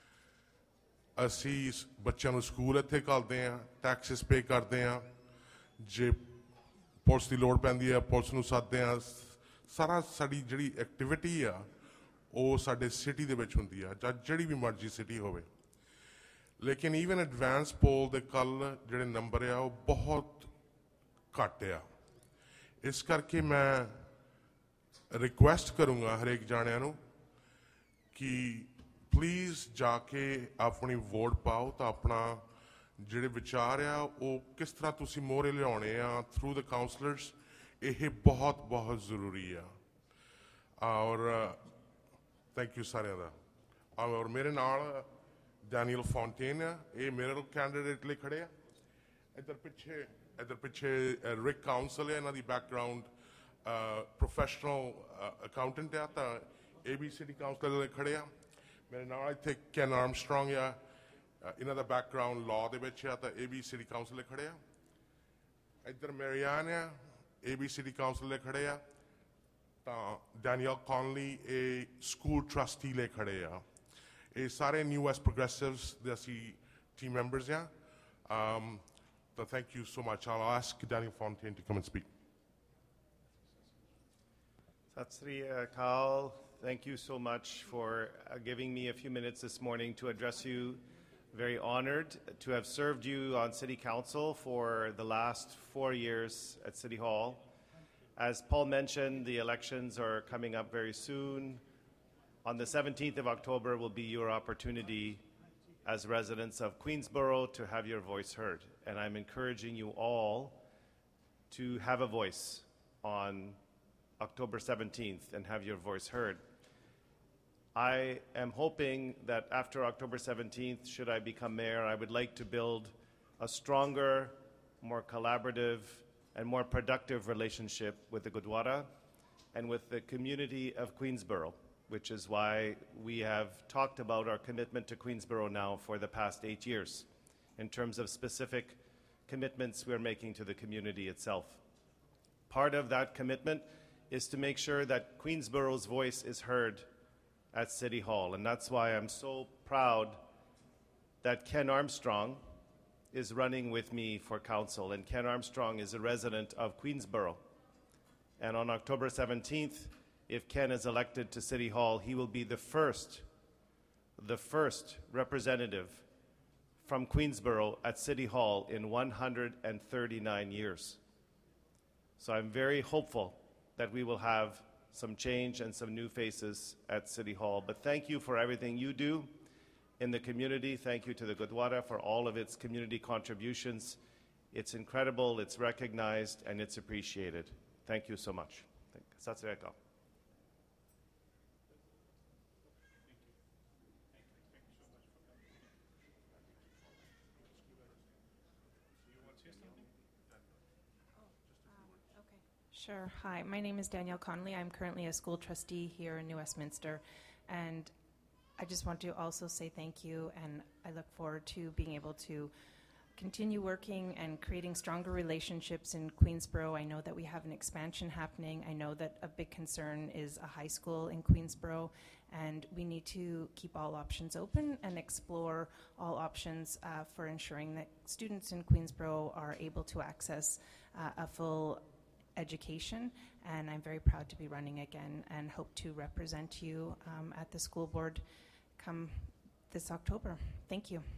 ਅਸੀਂ ਬੱਚਿਆਂ ਨੂੰ ਸਕੂਲ ਇੱਥੇ ਘੱਲਦੇ ਹਾਂ, ਟੈਕਸਿਸ ਪੇ ਕਰਦੇ ਹਾਂ। ਜੇ ਪੁਲਿਸ ਦੀ ਲੋੜ ਪੈਂਦੀ ਹੈ ਪੁਲਿਸ ਨੂੰ ਸੱਦਦੇ ਹਾਂ, ਸਾਰਾ ਸਾਡੀ ਜਿਹੜੀ ਐਕਟੀਵਿਟੀ ਆ ਉਹ ਸਾਡੇ ਸਿਟੀ ਦੇ ਵਿੱਚ ਹੁੰਦੀ ਆ, ਜਾਂ ਜਿਹੜੀ ਵੀ ਮਰਜ਼ੀ ਸਿਟੀ ਹੋਵੇ। ਲੇਕਿਨ ਈਵਨ ਐਡਵਾਂਸ ਪੋਲ ਦੇ ਕੱਲ ਜਿਹੜੇ ਨੰਬਰ ਆ ਉਹ ਬਹੁਤ ਘੱਟ ਆ। ਇਸ ਕਰਕੇ ਮੈਂ ਰਿਕੁਐਸਟ ਕਰੂੰਗਾ ਹਰੇਕ ਜਾਣਿਆਂ ਨੂੰ ਕਿ ਪਲੀਜ਼ ਜਾ ਕੇ ਆਪਣੀ ਵੋਟ ਪਾਓ, ਤਾਂ ਆਪਣਾ ਜਿਹੜੇ ਵਿਚਾਰ ਆ ਉਹ ਕਿਸ ਤਰ੍ਹਾਂ ਤੁਸੀਂ ਮੋਹਰੇ ਲਿਆਉਣੇ ਆ ਥਰੂ ਦ ਕਾਉਂਸਲਰਸ, ਇਹ ਬਹੁਤ ਬਹੁਤ ਜ਼ਰੂਰੀ ਆ। ਔਰ ਥੈਂਕ ਯੂ ਸਾਰਿਆਂ ਦਾ। ਔਰ ਮੇਰੇ ਨਾਲ ਡੈਨੀਅਲ ਫੌਂਟੇਨ ਆ, ਇਹ ਮੇਰੇ ਕੈਂਡੀਡੇਟ ਲਈ ਖੜੇ ਆ। ਇੱਧਰ ਪਿੱਛੇ ਰਿਕ ਕਾਉਂਸਲ ਹੈ, ਇਹਨਾਂ ਦੀ ਬੈਕਗਰਾਊਂਡ ਪ੍ਰੋਫੈਸ਼ਨਲ ਅਕਾਊਂਟੈਂਟ ਆ, ਤਾਂ ABCD ਕਾਉਂਸਲ ਲਈ ਖੜੇ ਆ। ਮੇਰੇ ਨਾਲ ਇੱਥੇ ਕੈਨ ਆਰਮਸਟਰੋਂਗ ਆ, ਇਹਨਾਂ ਦਾ ਬੈਕਗਰਾਊਂਡ ਲਾਅ ਦੇ ਵਿੱਚ ਆ, ਤਾਂ ABCD ਕਾਉਂਸਲ ਲਈ ਖੜੇ ਆ। ਇੱਧਰ ਮੈਰੀਆਨ ਆ, ABCD ਕਾਉਂਸਲ ਲਈ ਖੜੇ ਆ, ਤਾਂ ਡੈਨੀਅਲ ਕੌਨਲੀ ਇਹ ਸਕੂਲ ਟਰਸਟੀ ਲਈ ਖੜੇ ਆ। ਇਹ ਸਾਰੇ ਨਿਊ ਵੈਸਟ ਪ੍ਰੋਗਰੈਸਿਵਸ ਦੇ ਅਸੀਂ ਟੀਮ ਮੈਂਬਰਸ ਆ। So thank you so much. I'll ask Daniel Fontaine to come and speak. Sat Sri Akal, thank you so much for giving me a few minutes this morning to address you. Very honored to have served you on City Council for the last 4 years at City Hall. As Paul mentioned, the elections are coming up very soon. On the 17th of October will be your opportunity as residents of Queensborough to have your voice heard. And I'm encouraging you all to have a voice on October 17th and have your voice heard. I am hoping that after October 17th, should I become mayor, I would like to build a stronger, more collaborative, and more productive relationship with the Gurdwara and with the community of Queensborough, which is why we have talked about our commitment to Queensborough now for the past 8 years in terms of specific commitments we're making to the community itself. Part of that commitment is to make sure that Queensborough's voice is heard at City Hall, and that's why I'm so proud that Ken Armstrong is running with me for council, and Ken Armstrong is a resident of Queensborough. And on October 17th, if Ken is elected to City Hall, he will be the first representative from Queensborough at City Hall in 139 years. So I'm very hopeful that we will have some change and some new faces at City Hall. But thank you for everything you do in the community. Thank you to the Gurdwara for all of its community contributions. It's incredible, it's recognized, and it's appreciated. Thank you so much. Sat Sri Akal. Sure. Hi, my name is Danielle Connolly. I'm currently a school trustee here in New Westminster, and I just want to also say thank you, and I look forward to being able to continue working and creating stronger relationships in Queensborough. I know that we have an expansion happening. I know that a big concern is a high school in Queensborough, and we need to keep all options open and explore all options for ensuring that students in Queensborough are able to access a full education, and I'm very proud to be running again and hope to represent you at the school board come this October. Thank you.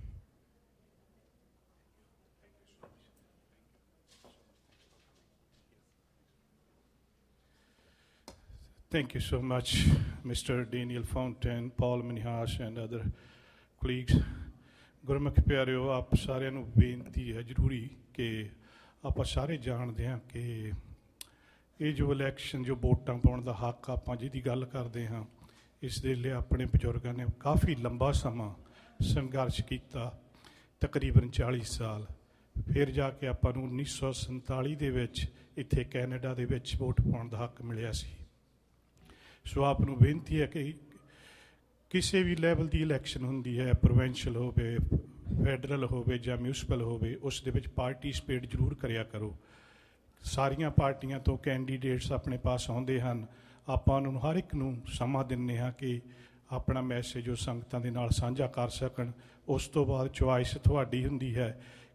Thank you so much, Mr. Daniel Fontaine, Paul Minhas, and other colleagues. ਗੁਰਮੁਖ ਪਿਆਰਿਓ, ਆਪ ਸਾਰਿਆਂ ਨੂੰ ਬੇਨਤੀ ਹੈ ਜ਼ਰੂਰੀ ਕਿ ਆਪਾਂ ਸਾਰੇ ਜਾਣਦੇ ਹਾਂ ਕਿ ਇਹ ਜੋ ਇਲੈਕਸ਼ਨ, ਜੋ ਵੋਟਾਂ ਪਾਉਣ ਦਾ ਹੱਕ ਆਪਾਂ ਜਿਹਦੀ ਗੱਲ ਕਰਦੇ ਹਾਂ, ਇਸ ਦੇ ਲਈ ਆਪਣੇ ਬਜ਼ੁਰਗਾਂ ਨੇ ਕਾਫੀ ਲੰਬਾ ਸਮਾਂ ਸੰਘਰਸ਼ ਕੀਤਾ, ਤਕਰੀਬਨ 40 ਸਾਲ। ਫਿਰ ਜਾ ਕੇ ਆਪਾਂ ਨੂੰ 1947 ਦੇ ਵਿੱਚ ਇੱਥੇ ਕੈਨੇਡਾ ਦੇ ਵਿੱਚ ਵੋਟ ਪਾਉਣ ਦਾ ਹੱਕ ਮਿਲਿਆ ਸੀ। ਸੋ ਆਪ ਨੂੰ ਬੇਨਤੀ ਹੈ ਕਿ ਕਿਸੇ ਵੀ ਲੈਵਲ ਦੀ ਇਲੈਕਸ਼ਨ ਹੁੰਦੀ ਹੈ, ਪ੍ਰੋਵਿੰਸ਼ੀਅਲ ਹੋਵੇ, ਫੈਡਰਲ ਹੋਵੇ ਜਾਂ ਮਿਊਨਿਸਪਲ ਹੋਵੇ, ਉਸ ਦੇ ਵਿੱਚ ਪਾਰਟੀਸਪੇਟ ਜ਼ਰੂਰ ਕਰਿਆ ਕਰੋ। ਸਾਰੀਆਂ ਪਾਰਟੀਆਂ ਤੋਂ ਕੈਂਡੀਡੇਟਸ ਆਪਣੇ ਪਾਸ ਆਉਂਦੇ ਹਨ, ਆਪਾਂ ਉਹਨਾਂ ਨੂੰ ਹਰ ਇੱਕ ਨੂੰ ਸਮਾਂ ਦਿੰਦੇ ਹਾਂ ਕਿ ਆਪਣਾ ਮੈਸੇਜ ਉਹ ਸੰਗਤਾਂ ਦੇ ਨਾਲ ਸਾਂਝਾ ਕਰ ਸਕਣ। ਉਸ ਤੋਂ ਬਾਅਦ ਚੁਆਇਸ ਤੁਹਾਡੀ ਹੁੰਦੀ ਹੈ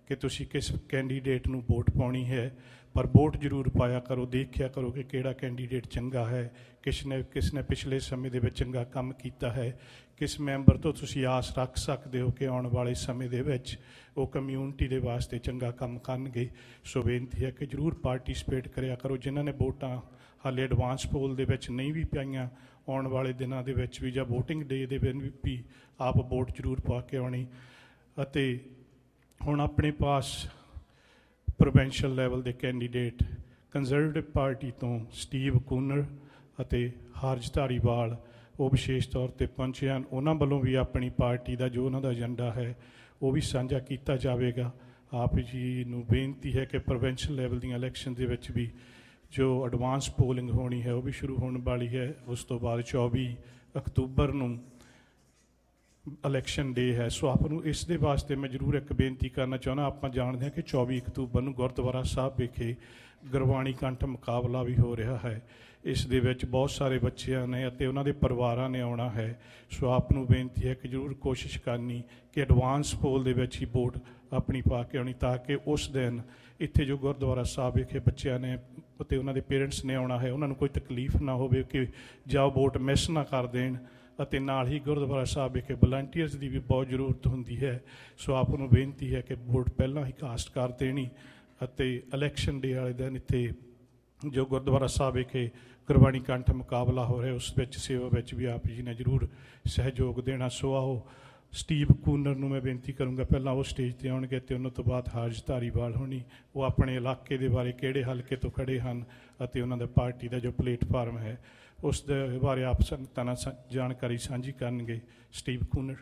ਕਿ ਤੁਸੀਂ ਕਿਸ ਕੈਂਡੀਡੇਟ ਨੂੰ ਵੋਟ ਪਾਉਣੀ ਹੈ, ਪਰ ਵੋਟ ਜ਼ਰੂਰ ਪਾਇਆ ਕਰੋ। ਦੇਖਿਆ ਕਰੋ ਕਿ ਕਿਹੜਾ ਕੈਂਡੀਡੇਟ ਚੰਗਾ ਹੈ, ਕਿਸ ਨੇ ਪਿਛਲੇ ਸਮੇਂ ਦੇ ਵਿੱਚ ਚੰਗਾ ਕੰਮ ਕੀਤਾ ਹੈ, ਕਿਸ ਮੈਂਬਰ ਤੋਂ ਤੁਸੀਂ ਆਸ ਰੱਖ ਸਕਦੇ ਹੋ ਕਿ ਆਉਣ ਵਾਲੇ ਸਮੇਂ ਦੇ ਵਿੱਚ ਉਹ ਕਮਿਊਨਿਟੀ ਦੇ ਵਾਸਤੇ ਚੰਗਾ ਕੰਮ ਕਰਨਗੇ। ਸੋ ਬੇਨਤੀ ਹੈ ਕਿ ਜ਼ਰੂਰ ਪਾਰਟੀਸਪੇਟ ਕਰਿਆ ਕਰੋ। ਜਿਨ੍ਹਾਂ ਨੇ ਵੋਟਾਂ ਹਾਲੇ ਐਡਵਾਂਸ ਪੋਲ ਦੇ ਵਿੱਚ ਨਹੀਂ ਵੀ ਪਾਈਆਂ, ਆਉਣ ਵਾਲੇ ਦਿਨਾਂ ਦੇ ਵਿੱਚ ਵੀ ਜਾਂ ਵੋਟਿੰਗ ਡੇ ਦੇ ਦਿਨ ਵੀ ਆਪ ਵੋਟ ਜ਼ਰੂਰ ਪਾ ਕੇ ਆਉਣੀ। ਅਤੇ ਹੁਣ ਆਪਣੇ ਪਾਸ ਪ੍ਰੋਵਿੰਸ਼ੀਅਲ ਲੈਵਲ ਦੇ ਕੈਂਡੀਡੇਟ ਕੰਜ਼ਰਵੇਟਿਵ ਪਾਰਟੀ ਤੋਂ ਸਟੀਵ ਕੂਨਰ ਅਤੇ ਹਾਰਜ ਧਾਰੀਵਾਲ ਉਹ ਵਿਸ਼ੇਸ਼ ਤੌਰ 'ਤੇ ਪਹੁੰਚੇ ਹਨ। ਉਹਨਾਂ ਵੱਲੋਂ ਵੀ ਆਪਣੀ ਪਾਰਟੀ ਦਾ ਜੋ ਉਹਨਾਂ ਦਾ ਏਜੰਡਾ ਹੈ ਉਹ ਵੀ ਸਾਂਝਾ ਕੀਤਾ ਜਾਵੇਗਾ। ਆਪ ਜੀ ਨੂੰ ਬੇਨਤੀ ਹੈ ਕਿ ਪ੍ਰੋਵਿੰਸ਼ੀਅਲ ਲੈਵਲ ਦੀਆਂ ਇਲੈਕਸ਼ਨ ਦੇ ਵਿੱਚ ਵੀ ਜੋ ਐਡਵਾਂਸ ਪੋਲਿੰਗ ਹੋਣੀ ਹੈ ਉਹ ਵੀ ਸ਼ੁਰੂ ਹੋਣ ਵਾਲੀ ਹੈ। ਉਸ ਤੋਂ ਬਾਅਦ 24 ਅਕਤੂਬਰ ਨੂੰ ਇਲੈਕਸ਼ਨ ਡੇ ਹੈ। ਸੋ ਆਪ ਨੂੰ ਇਸ ਦੇ ਵਾਸਤੇ ਮੈਂ ਜ਼ਰੂਰ ਇੱਕ ਬੇਨਤੀ ਕਰਨਾ ਚਾਹੁੰਦਾ। ਆਪਾਂ ਜਾਣਦੇ ਹਾਂ ਕਿ 24 ਅਕਤੂਬਰ ਨੂੰ ਗੁਰਦੁਆਰਾ ਸਾਹਿਬ ਵਿਖੇ ਗੁਰਬਾਣੀ ਕੰਠ ਮੁਕਾਬਲਾ ਵੀ ਹੋ ਰਿਹਾ ਹੈ। ਇਸ ਦੇ ਵਿੱਚ ਬਹੁਤ ਸਾਰੇ ਬੱਚਿਆਂ ਨੇ ਅਤੇ ਉਹਨਾਂ ਦੇ ਪਰਿਵਾਰਾਂ ਨੇ ਆਉਣਾ ਹੈ। ਸੋ ਆਪ ਨੂੰ ਬੇਨਤੀ ਹੈ ਕਿ ਜ਼ਰੂਰ ਕੋਸ਼ਿਸ਼ ਕਰਨੀ ਕਿ ਐਡਵਾਂਸ ਪੋਲ ਦੇ ਵਿੱਚ ਹੀ ਵੋਟ ਆਪਣੀ ਪਾ ਕੇ ਆਉਣੀ, ਤਾਂ ਕਿ ਉਸ ਦਿਨ ਇੱਥੇ ਜੋ ਗੁਰਦੁਆਰਾ ਸਾਹਿਬ ਵਿਖੇ ਬੱਚਿਆਂ ਨੇ ਅਤੇ ਉਹਨਾਂ ਦੇ ਪੇਰੈਂਟਸ ਨੇ ਆਉਣਾ ਹੈ ਉਹਨਾਂ ਨੂੰ ਕੋਈ ਤਕਲੀਫ ਨਾ ਹੋਵੇ ਕਿ ਜਾਂ ਉਹ ਵੋਟ ਮਿਸ ਨਾ ਕਰ ਦੇਣ। ਅਤੇ ਨਾਲ ਹੀ ਗੁਰਦੁਆਰਾ ਸਾਹਿਬ ਵਿਖੇ ਵਲੰਟੀਅਰਸ ਦੀ ਵੀ ਬਹੁਤ ਜ਼ਰੂਰਤ ਹੁੰਦੀ ਹੈ। ਸੋ ਆਪ ਨੂੰ ਬੇਨਤੀ ਹੈ ਕਿ ਵੋਟ ਪਹਿਲਾਂ ਹੀ ਕਾਸਟ ਕਰ ਦੇਣੀ ਅਤੇ ਇਲੈਕਸ਼ਨ ਡੇ ਵਾਲੇ ਦਿਨ ਇੱਥੇ ਜੋ ਗੁਰਦੁਆਰਾ ਸਾਹਿਬ ਵਿਖੇ ਗੁਰਬਾਣੀ ਕੰਠ ਮੁਕਾਬਲਾ ਹੋ ਰਿਹਾ ਉਸ ਵਿੱਚ ਸੇਵਾ ਵਿੱਚ ਵੀ ਆਪ ਜੀ ਨੇ ਜ਼ਰੂਰ ਸਹਿਯੋਗ ਦੇਣਾ। ਸੋ ਆਓ ਸਟੀਵ ਕੂਨਰ ਨੂੰ ਮੈਂ ਬੇਨਤੀ ਕਰੂੰਗਾ ਪਹਿਲਾਂ ਉਹ ਸਟੇਜ 'ਤੇ ਆਉਣਗੇ ਅਤੇ ਉਹਨਾਂ ਤੋਂ ਬਾਅਦ ਹਾਰਜ ਧਾਰੀਵਾਲ ਹੋਣੀ ਉਹ ਆਪਣੇ ਇਲਾਕੇ ਦੇ ਬਾਰੇ ਕਿਹੜੇ ਹਲਕੇ ਤੋਂ ਖੜ੍ਹੇ ਹਨ ਅਤੇ ਉਹਨਾਂ ਦਾ ਪਾਰਟੀ ਦਾ ਜੋ ਪਲੇਟਫਾਰਮ ਹੈ ਉਸ ਦੇ ਬਾਰੇ ਆਪ ਸੰਗਤਾਂ ਨਾਲ ਜਾਣਕਾਰੀ ਸਾਂਝੀ ਕਰਨਗੇ। ਸਟੀਵ ਕੂਨਰ।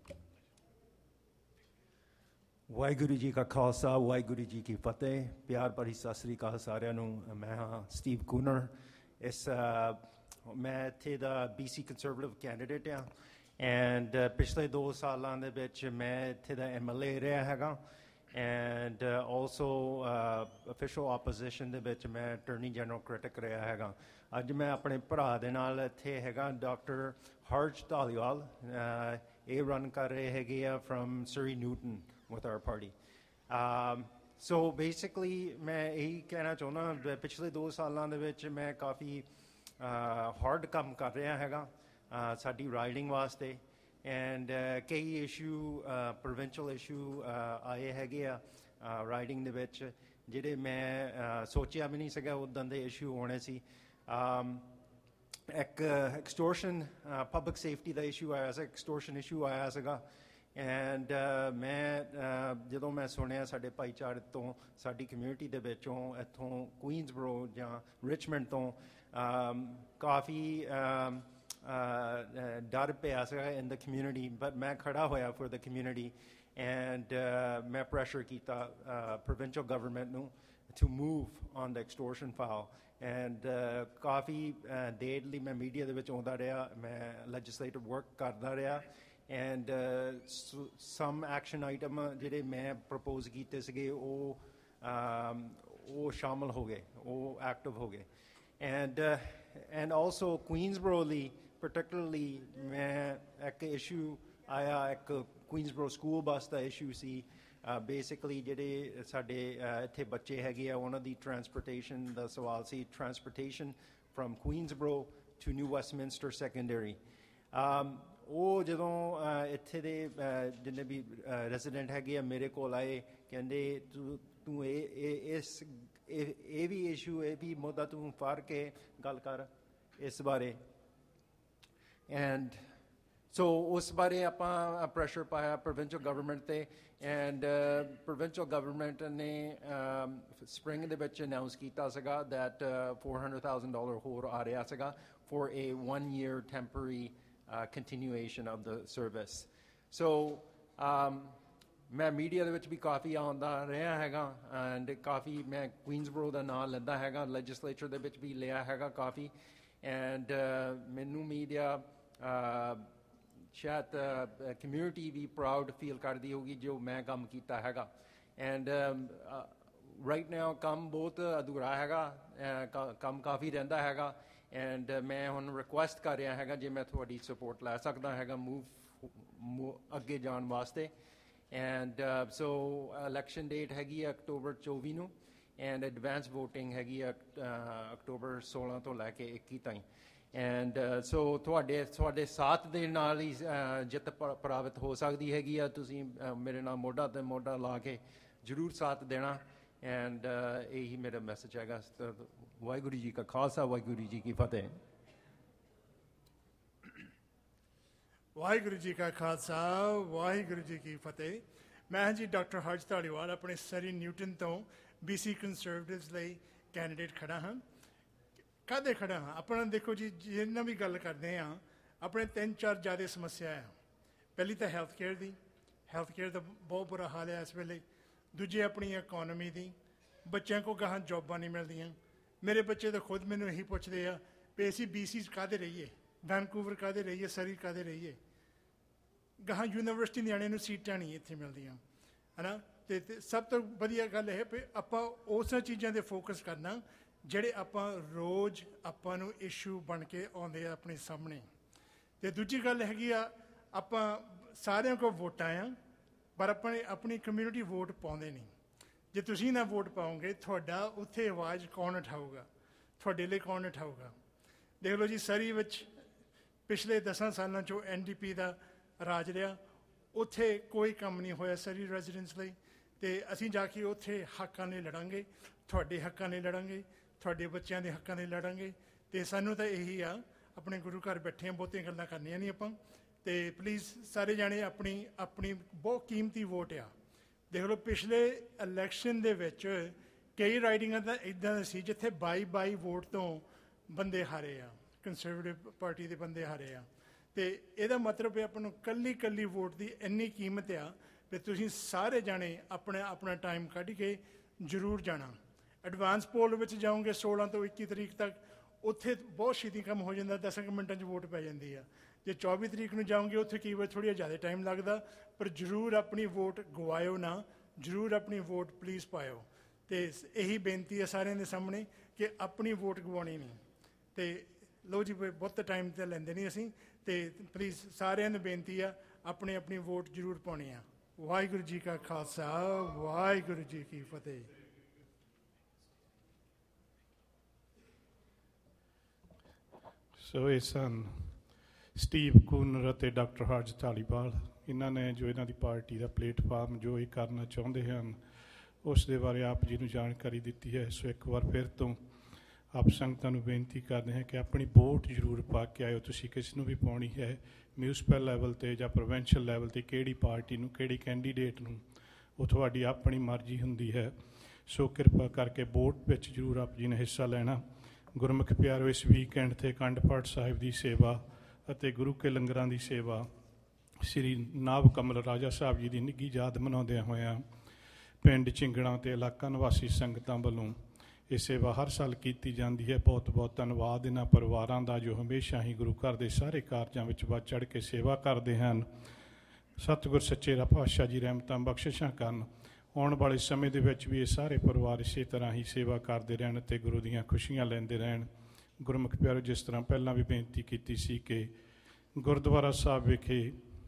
ਵਾਹਿਗੁਰੂ ਜੀ ਕਾ ਖਾਲਸਾ, ਵਾਹਿਗੁਰੂ ਜੀ ਕੀ ਫਤਿਹ। ਪਿਆਰ ਭਰੀ ਸਤਿ ਸ੍ਰੀ ਅਕਾਲ ਸਾਰਿਆਂ ਨੂੰ। ਮੈਂ ਹਾਂ ਸਟੀਵ ਕੂਨਰ। ਮੈਂ ਇੱਥੇ ਦਾ BC ਕੰਜ਼ਰਵੇਟਿਵ ਕੈਂਡੀਡੇਟ ਹਾਂ ਐਂਡ ਪਿਛਲੇ 2 ਸਾਲਾਂ ਦੇ ਵਿੱਚ ਮੈਂ ਇੱਥੇ ਦਾ MLA ਰਿਹਾ ਹੈਗਾ ਐਂਡ ਆਲਸੋ ਅਫੀਸ਼ੀਅਲ ਆਪੋਜੀਸ਼ਨ ਦੇ ਵਿੱਚ ਮੈਂ ਅਟਰਨੀ ਜਨਰਲ ਕ੍ਰਿਟਿਕ ਰਿਹਾ ਹੈਗਾ। ਅੱਜ ਮੈਂ ਆਪਣੇ ਭਰਾ ਦੇ ਨਾਲ ਇੱਥੇ ਹੈਗਾ ਡਾਕਟਰ ਹਾਰਜ ਧਾਲੀਵਾਲ। ਇਹ ਰਨ ਕਰ ਰਹੇ ਹੈਗੇ ਆ firm Surrey Newton with our party. So basically ਮੈਂ ਇਹੀ ਕਹਿਣਾ ਚਾਹੁੰਦਾ ਪਿਛਲੇ 2 ਸਾਲਾਂ ਦੇ ਵਿੱਚ ਮੈਂ ਕਾਫੀ ਹਾਰਡ ਕੰਮ ਕਰ ਰਿਹਾ ਹੈਗਾ ਸਾਡੀ ਰਾਈਡਿੰਗ ਵਾਸਤੇ ਐਂਡ ਕਈ ਇਸ਼ੂ ਪ੍ਰੋਵਿੰਸ਼ੀਅਲ ਇਸ਼ੂ ਆਏ ਹੈਗੇ ਆ ਰਾਈਡਿੰਗ ਦੇ ਵਿੱਚ ਜਿਹੜੇ ਮੈਂ ਸੋਚਿਆ ਵੀ ਨਹੀਂ ਸੀਗਾ ਉੱਦਾਂ ਦੇ ਇਸ਼ੂ ਹੋਣੇ ਸੀ। ਇੱਕ ਐਕਸਟੋਰਸ਼ਨ ਪਬਲਿਕ ਸੇਫਟੀ ਦਾ ਇਸ਼ੂ ਆਇਆ ਸੀ, ਐਕਸਟੋਰਸ਼ਨ ਇਸ਼ੂ ਆਇਆ ਸੀਗਾ ਐਂਡ ਮੈਂ ਜਦੋਂ ਮੈਂ ਸੁਣਿਆ ਸਾਡੇ ਭਾਈਚਾਰੇ ਤੋਂ ਸਾਡੀ ਕਮਿਊਨਿਟੀ ਦੇ ਵਿੱਚੋਂ ਇੱਥੋਂ ਕੁਈਨਸਬਰੋ ਜਾਂ ਰਿਚਮੰਡ ਤੋਂ ਕਾਫੀ ਡਰ ਪਿਆ ਸੀਗਾ ਇਨ ਦ ਕਮਿਊਨਿਟੀ ਬਟ ਮੈਂ ਖੜਾ ਹੋਇਆ ਫॉर ਦ ਕਮਿਊਨਿਟੀ ਐਂਡ ਮੈਂ ਪ੍ਰੈਸ਼ਰ ਕੀਤਾ ਪ੍ਰੋਵਿੰਸ਼ੀਅਲ ਗਵਰਨਮੈਂਟ ਨੂੰ to move on the extortion file and ਕਾਫੀ ਦੇਰ ਲਈ ਮੈਂ ਮੀਡੀਆ ਦੇ ਵਿੱਚ ਆਉਂਦਾ ਰਿਹਾ, ਮੈਂ ਲੈਜਿਸਲੇਟਿਵ ਵਰਕ ਕਰਦਾ ਰਿਹਾ ਐਂਡ some action item ਜਿਹੜੇ ਮੈਂ ਪ੍ਰਪੋਜ਼ ਕੀਤੇ ਸੀਗੇ ਉਹ ਸ਼ਾਮਲ ਹੋ ਗਏ, ਉਹ ਐਕਟਿਵ ਹੋ ਗਏ and also ਕੁਈਨਸਬਰੋ ਲਈ particularly ਮੈਂ ਇੱਕ ਇਸ਼ੂ ਆਇਆ, ਇੱਕ ਕੁਈਨਸਬਰੋ ਸਕੂਲ ਬੱਸ ਦਾ ਇਸ਼ੂ ਸੀ। ਬੇਸਿਕਲੀ ਜਿਹੜੇ ਸਾਡੇ ਇੱਥੇ ਬੱਚੇ ਹੈਗੇ ਆ ਉਹਨਾਂ ਦੀ ਟਰਾਂਸਪੋਰਟੇਸ਼ਨ ਦਾ ਸਵਾਲ ਸੀ, transportation firm ਕੁਈਨਸਬਰੋ to new Westminster secondary. ਉਹ ਜਦੋਂ ਇੱਥੇ ਦੇ ਜਿੰਨੇ ਵੀ ਰੈਜ਼ੀਡੈਂਟ ਹੈਗੇ ਆ ਮੇਰੇ ਕੋਲ ਆਏ, ਕਹਿੰਦੇ ਤੂੰ ਇਹ ਵੀ ਇਸ਼ੂ, ਇਹ ਵੀ ਮੁੱਦਾ ਤੂੰ ਫੜ ਕੇ ਗੱਲ ਕਰ ਇਸ ਬਾਰੇ ਐਂਡ ਸੋ ਉਸ ਬਾਰੇ ਆਪਾਂ ਪ੍ਰੈਸ਼ਰ ਪਾਇਆ ਪ੍ਰੋਵਿੰਸ਼ੀਅਲ ਗਵਰਨਮੈਂਟ 'ਤੇ ਐਂਡ ਪ੍ਰੋਵਿੰਸ਼ੀਅਲ ਗਵਰਨਮੈਂਟ ਨੇ ਸਪਰਿੰਗ ਦੇ ਵਿੱਚ ਅਨਾਊਂਸ ਕੀਤਾ ਸੀਗਾ ਦੈਟ $400,000 ਹੋਰ ਆ ਰਿਹਾ ਸੀਗਾ for a 1-year temporary continuation of the service. So ਮੈਂ ਮੀਡੀਆ ਦੇ ਵਿੱਚ ਵੀ ਕਾਫੀ ਆਉਂਦਾ ਰਿਹਾ ਹੈਗਾ ਐਂਡ ਕਾਫੀ ਮੈਂ ਕੁਈਨਸਬਰੋ ਦਾ ਨਾਂ ਲੈਂਦਾ ਹੈਗਾ, ਲੈਜਿਸਲੇਚਰ ਦੇ ਵਿੱਚ ਵੀ ਲਿਆ ਹੈਗਾ ਕਾਫੀ ਐਂਡ ਮੈਨੂੰ ਮੀਡੀਆ ਸ਼ਾਇਦ ਕਮਿਊਨਿਟੀ ਵੀ ਪ੍ਰਾਊਡ ਫੀਲ ਕਰਦੀ ਹੋਊਗੀ ਜੋ ਮੈਂ ਕੰਮ ਕੀਤਾ ਹੈਗਾ ਐਂਡ ਰਾਈਟ ਨਾਓ ਕੰਮ ਬਹੁਤ ਅਧੂਰਾ ਹੈਗਾ, ਕੰਮ ਕਾਫੀ ਰਹਿੰਦਾ ਹੈਗਾ ਐਂਡ ਮੈਂ ਹੁਣ ਰਿਕੁਐਸਟ ਕਰ ਰਿਹਾ ਹੈਗਾ ਜੇ ਮੈਂ ਤੁਹਾਡੀ ਸਪੋਰਟ ਲੈ ਸਕਦਾ ਹੈਗਾ ਮੂਵ ਅੱਗੇ ਜਾਣ ਵਾਸਤੇ And so election date ਹੈਗੀ October 24 ਨੂੰ, and advance voting ਹੈਗੀ October 16 ਤੋਂ ਲੈ ਕੇ 21 ਤਾਈਂ। And so ਤੁਹਾਡੇ ਸਾਥ ਦੇ ਨਾਲ ਹੀ ਜਿੱਤ ਪ੍ਰਾਪਤ ਹੋ ਸਕਦੀ ਹੈਗੀ ਆ। ਤੁਸੀਂ ਮੇਰੇ ਨਾਲ ਮੋਢਾ ਤੇ ਮੋਢਾ ਲਾ ਕੇ ਜ਼ਰੂਰ ਸਾਥ ਦੇਣਾ। ਐਂਡ ਇਹੀ ਮੇਰਾ ਮੈਸੇਜ ਹੈਗਾ। ਵਾਹਿਗੁਰੂ ਜੀ ਕਾ ਖਾਲਸਾ, ਵਾਹਿਗੁਰੂ ਜੀ ਕੀ ਫਤਿਹ। ਵਾਹਿਗੁਰੂ ਜੀ ਕਾ ਖਾਲਸਾ, ਵਾਹਿਗੁਰੂ ਜੀ ਕੀ ਫਤਿਹ। ਮੈਂ ਜੀ ਡਾਕਟਰ ਹਰਜ ਧਾਲੀਵਾਲ ਆਪਣੇ ਸਰੀ ਨਿਊਟਨ ਤੋਂ BC ਕੰਜ਼ਰਵੇਟਿਵਸ ਲਈ ਕੈਂਡੀਡੇਟ ਖੜਾ ਹਾਂ। ਕਾਹਦੇ ਖੜਾ ਹਾਂ? ਆਪਣਾ ਦੇਖੋ ਜੀ, ਜਿੰਨਾ ਵੀ ਗੱਲ ਕਰਦੇ ਹਾਂ ਆਪਣੇ 3-4 ਜ਼ਿਆਦਾ ਸਮੱਸਿਆ ਆ। ਪਹਿਲੀ ਤਾਂ ਹੈਲਥ ਕੇਅਰ ਦਾ ਬਹੁਤ ਬੁਰਾ ਹਾਲ ਹੈ ਇਸ ਵੇਲੇ। ਦੂਜੀ ਆਪਣੀ ਇਕੋਨਮੀ ਦੀ, ਬੱਚਿਆਂ ਕੋਲ ਗਾਹਾਂ ਜੋਬਾਂ ਨਹੀਂ ਮਿਲਦੀਆਂ। ਮੇਰੇ ਬੱਚੇ ਤਾਂ ਖੁਦ ਮੈਨੂੰ ਇਹੀ ਪੁੱਛਦੇ ਆ ਵੀ ਅਸੀਂ BC 'ਚ ਕਾਹਦੇ ਰਹੀਏ, ਵੈਨਕੂਵਰ ਕਾਹਦੇ ਰਹੀਏ, ਸਰੀ ਕਾਹਦੇ ਰਹੀਏ। ਗਾਹਾਂ ਯੂਨੀਵਰਸਿਟੀ ਨਿਆਣੇ ਨੂੰ ਸੀਟਾਂ ਨਹੀਂ ਇੱਥੇ ਮਿਲਦੀਆਂ, ਹੈ ਨਾ। ਅਤੇ ਸਭ ਤੋਂ ਵਧੀਆ ਗੱਲ ਇਹ ਵੀ ਆਪਾਂ ਉਸਾਂ ਚੀਜ਼ਾਂ 'ਤੇ ਫੋਕਸ ਕਰਨਾ ਜਿਹੜੇ ਰੋਜ਼ ਆਪਾਂ ਨੂੰ ਇਸ਼ੂ ਬਣ ਕੇ ਆਉਂਦੇ ਆ ਆਪਣੇ ਸਾਹਮਣੇ। ਅਤੇ ਦੂਜੀ ਗੱਲ ਹੈਗੀ ਆ, ਆਪਾਂ ਸਾਰਿਆਂ ਕੋਲ ਵੋਟਾਂ ਆ, ਪਰ ਆਪਣੀ ਕਮਿਊਨਿਟੀ ਵੋਟ ਪਾਉਂਦੇ ਨਹੀਂ। ਜੇ ਤੁਸੀਂ ਨਾ ਵੋਟ ਪਾਓਗੇ, ਤੁਹਾਡਾ ਉੱਥੇ ਆਵਾਜ਼ ਕੌਣ ਉਠਾਊਗਾ? ਤੁਹਾਡੇ ਲਈ ਕੌਣ ਉਠਾਊਗਾ? ਦੇਖ ਲਓ ਜੀ, ਸਰੀ ਵਿੱਚ ਪਿਛਲੇ 10 ਸਾਲਾਂ 'ਚੋਂ NDP ਦਾ ਰਾਜ ਰਿਹਾ। ਉੱਥੇ ਕੋਈ ਕੰਮ ਨਹੀਂ ਹੋਇਆ ਸਰੀ ਰੈਜ਼ੀਡੈਂਟਸ ਲਈ। ਅਤੇ ਅਸੀਂ ਜਾ ਕੇ ਉੱਥੇ ਹੱਕਾਂ ਲਈ ਲੜਾਂਗੇ, ਤੁਹਾਡੇ ਹੱਕਾਂ ਲਈ ਲੜਾਂਗੇ, ਤੁਹਾਡੇ ਬੱਚਿਆਂ ਦੇ ਹੱਕਾਂ ਲਈ ਲੜਾਂਗੇ। ਅਤੇ ਸਾਨੂੰ ਤਾਂ ਇਹੀ ਆ, ਆਪਣੇ ਗੁਰੂ ਘਰ ਬੈਠੇ ਹਾਂ, ਬਹੁਤੀਆਂ ਗੱਲਾਂ ਕਰਨੀਆਂ ਨਹੀਂ ਆਪਾਂ। ਅਤੇ ਪਲੀਜ਼ ਸਾਰੇ ਜਾਣੇ ਆਪਣੀ ਬਹੁਤ ਕੀਮਤੀ ਵੋਟ ਆ। ਦੇਖ ਲਓ, ਪਿਛਲੇ ਇਲੈਕਸ਼ਨ ਦੇ ਵਿੱਚ ਕਈ ਰਾਈਡਿੰਗਾਂ ਤਾਂ ਇੱਦਾਂ ਸੀ ਜਿੱਥੇ 22 ਵੋਟ ਤੋਂ ਬੰਦੇ ਹਾਰੇ ਆ, ਕੰਜ਼ਰਵੇਟਿਵ ਪਾਰਟੀ ਦੇ ਬੰਦੇ ਹਾਰੇ ਆ। ਅਤੇ ਇਹਦਾ ਮਤਲਬ ਹੈ ਆਪਾਂ ਨੂੰ ਕੱਲੀ ਵੋਟ ਦੀ ਇੰਨੀ ਕੀਮਤ ਆ ਵੀ ਤੁਸੀਂ ਸਾਰੇ ਜਾਣੇ ਆਪਣਾ ਟਾਈਮ ਕੱਢ ਕੇ ਜ਼ਰੂਰ ਜਾਣਾ। ਐਡਵਾਂਸ ਪੋਲ ਵਿੱਚ ਜਾਓਗੇ 16 ਤੋਂ 21 ਤਰੀਕ ਤੱਕ, ਉੱਥੇ ਬਹੁਤ ਛੇਤੀ ਕੰਮ ਹੋ ਜਾਂਦਾ, 10 ਮਿੰਟਾਂ 'ਚ ਵੋਟ ਪੈ ਜਾਂਦੀ ਆ। ਜੇ 24 ਤਰੀਕ ਨੂੰ ਜਾਓਗੇ, ਉੱਥੇ ਕਈ ਵਾਰ ਥੋੜ੍ਹਾ ਜ਼ਿਆਦਾ ਟਾਈਮ ਲੱਗਦਾ, ਪਰ ਜ਼ਰੂਰ ਆਪਣੀ ਵੋਟ ਗਵਾਇਓ ਨਾ, ਜ਼ਰੂਰ ਆਪਣੀ ਵੋਟ ਪਲੀਜ਼ ਪਾਇਓ। ਅਤੇ ਇਹੀ ਬੇਨਤੀ ਹੈ ਸਾਰਿਆਂ ਦੇ ਸਾਹਮਣੇ ਕਿ ਆਪਣੀ ਵੋਟ ਗਵਾਉਣੀ ਨਹੀਂ। ਅਤੇ ਲਓ ਜੀ, ਬਹੁਤ ਟਾਈਮ ਤਾਂ ਲੈਂਦੇ ਨਹੀਂ ਅਸੀਂ, ਅਤੇ ਪਲੀਜ਼ ਸਾਰਿਆਂ ਨੂੰ ਬੇਨਤੀ ਆ, ਆਪਣੀ ਵੋਟ ਜ਼ਰੂਰ ਪਾਉਣੀ ਆ। ਵਾਹਿਗੁਰੂ ਜੀ ਕਾ ਖਾਲਸਾ, ਵਾਹਿਗੁਰੂ ਜੀ ਕੀ ਫਤਿਹ। ਸੋ ਇਹ ਸਨ ਸਟੀਵ ਕੂਨਰ ਅਤੇ ਡਾਕਟਰ ਹਰਜ ਧਾਲੀਵਾਲ। ਇਹਨਾਂ ਨੇ ਜੋ ਇਹਨਾਂ ਦੀ ਪਾਰਟੀ ਦਾ ਪਲੇਟਫਾਰਮ ਜੋ ਇਹ ਕਰਨਾ ਚਾਹੁੰਦੇ ਹਨ, ਉਸ ਦੇ ਬਾਰੇ ਆਪ ਜੀ ਨੂੰ ਜਾਣਕਾਰੀ ਦਿੱਤੀ ਹੈ। ਸੋ ਇੱਕ ਵਾਰ ਫਿਰ ਤੋਂ ਆਪ ਸੰਗਤਾਂ ਨੂੰ ਬੇਨਤੀ ਕਰਦੇ ਹਾਂ ਕਿ ਆਪਣੀ ਵੋਟ ਜ਼ਰੂਰ ਪਾ ਕੇ ਆਇਓ। ਤੁਸੀਂ ਕਿਸ ਨੂੰ ਵੀ ਪਾਉਣੀ ਹੈ, ਮਿਊਨਿਸਪਲ ਲੈਵਲ 'ਤੇ ਜਾਂ ਪ੍ਰੋਵਿੰਸ਼ੀਅਲ ਲੈਵਲ 'ਤੇ, ਕਿਹੜੀ ਪਾਰਟੀ ਨੂੰ, ਕਿਹੜੀ ਕੈਂਡੀਡੇਟ ਨੂੰ, ਉਹ ਤੁਹਾਡੀ ਆਪਣੀ ਮਰਜ਼ੀ ਹੁੰਦੀ ਹੈ। ਸੋ ਕਿਰਪਾ ਕਰਕੇ ਵੋਟ ਵਿੱਚ ਜ਼ਰੂਰ ਆਪ ਜੀ ਨੇ ਹਿੱਸਾ ਲੈਣਾ। ਗੁਰਮੁਖ ਪਿਆਰੋ, ਇਸ ਵੀਕਐਂਡ 'ਤੇ ਅਖੰਡ ਪਾਠ ਸਾਹਿਬ ਦੀ ਸੇਵਾ ਅਤੇ ਗੁਰੂ ਕੇ ਲੰਗਰਾਂ ਦੀ ਸੇਵਾ ਸ੍ਰੀ ਨਾਭ ਕਮਲ ਰਾਜਾ ਸਾਹਿਬ ਜੀ ਦੀ ਨਿੱਘੀ ਯਾਦ ਮਨਾਉਂਦਿਆਂ ਹੋਇਆਂ ਪਿੰਡ ਝਿੰਗੜਾਂ ਅਤੇ ਇਲਾਕਾ ਨਿਵਾਸੀ ਸੰਗਤਾਂ ਵੱਲੋਂ ਇਹ ਸੇਵਾ ਹਰ ਸਾਲ ਕੀਤੀ ਜਾਂਦੀ ਹੈ। ਬਹੁਤ ਬਹੁਤ ਧੰਨਵਾਦ ਇਹਨਾਂ ਪਰਿਵਾਰਾਂ ਦਾ ਜੋ ਹਮੇਸ਼ਾ ਹੀ ਗੁਰੂ ਘਰ ਦੇ ਸਾਰੇ ਕਾਰਜਾਂ ਵਿੱਚ ਵੱਧ ਚੜ੍ਹ ਕੇ ਸੇਵਾ ਕਰਦੇ ਹਨ। ਸਤਿਗੁਰ ਸੱਚੇ ਪਾਤਸ਼ਾਹ ਜੀ ਰਹਿਮਤਾਂ ਬਖਸ਼ਿਸ਼ਾਂ ਕਰਨ। ਆਉਣ ਵਾਲੇ ਸਮੇਂ ਦੇ ਵਿੱਚ ਵੀ ਇਹ ਸਾਰੇ ਪਰਿਵਾਰ ਇਸੇ ਤਰ੍ਹਾਂ ਹੀ ਸੇਵਾ ਕਰਦੇ ਰਹਿਣ ਅਤੇ ਗੁਰੂ ਦੀਆਂ ਖੁਸ਼ੀਆਂ ਲੈਂਦੇ ਰਹਿਣ। ਗੁਰਮੁਖ ਪਿਆਰੋ, ਜਿਸ ਤਰ੍ਹਾਂ ਪਹਿਲਾਂ ਵੀ ਬੇਨਤੀ ਕੀਤੀ ਸੀ ਕਿ ਗੁਰਦੁਆਰਾ ਸਾਹਿਬ ਵਿਖੇ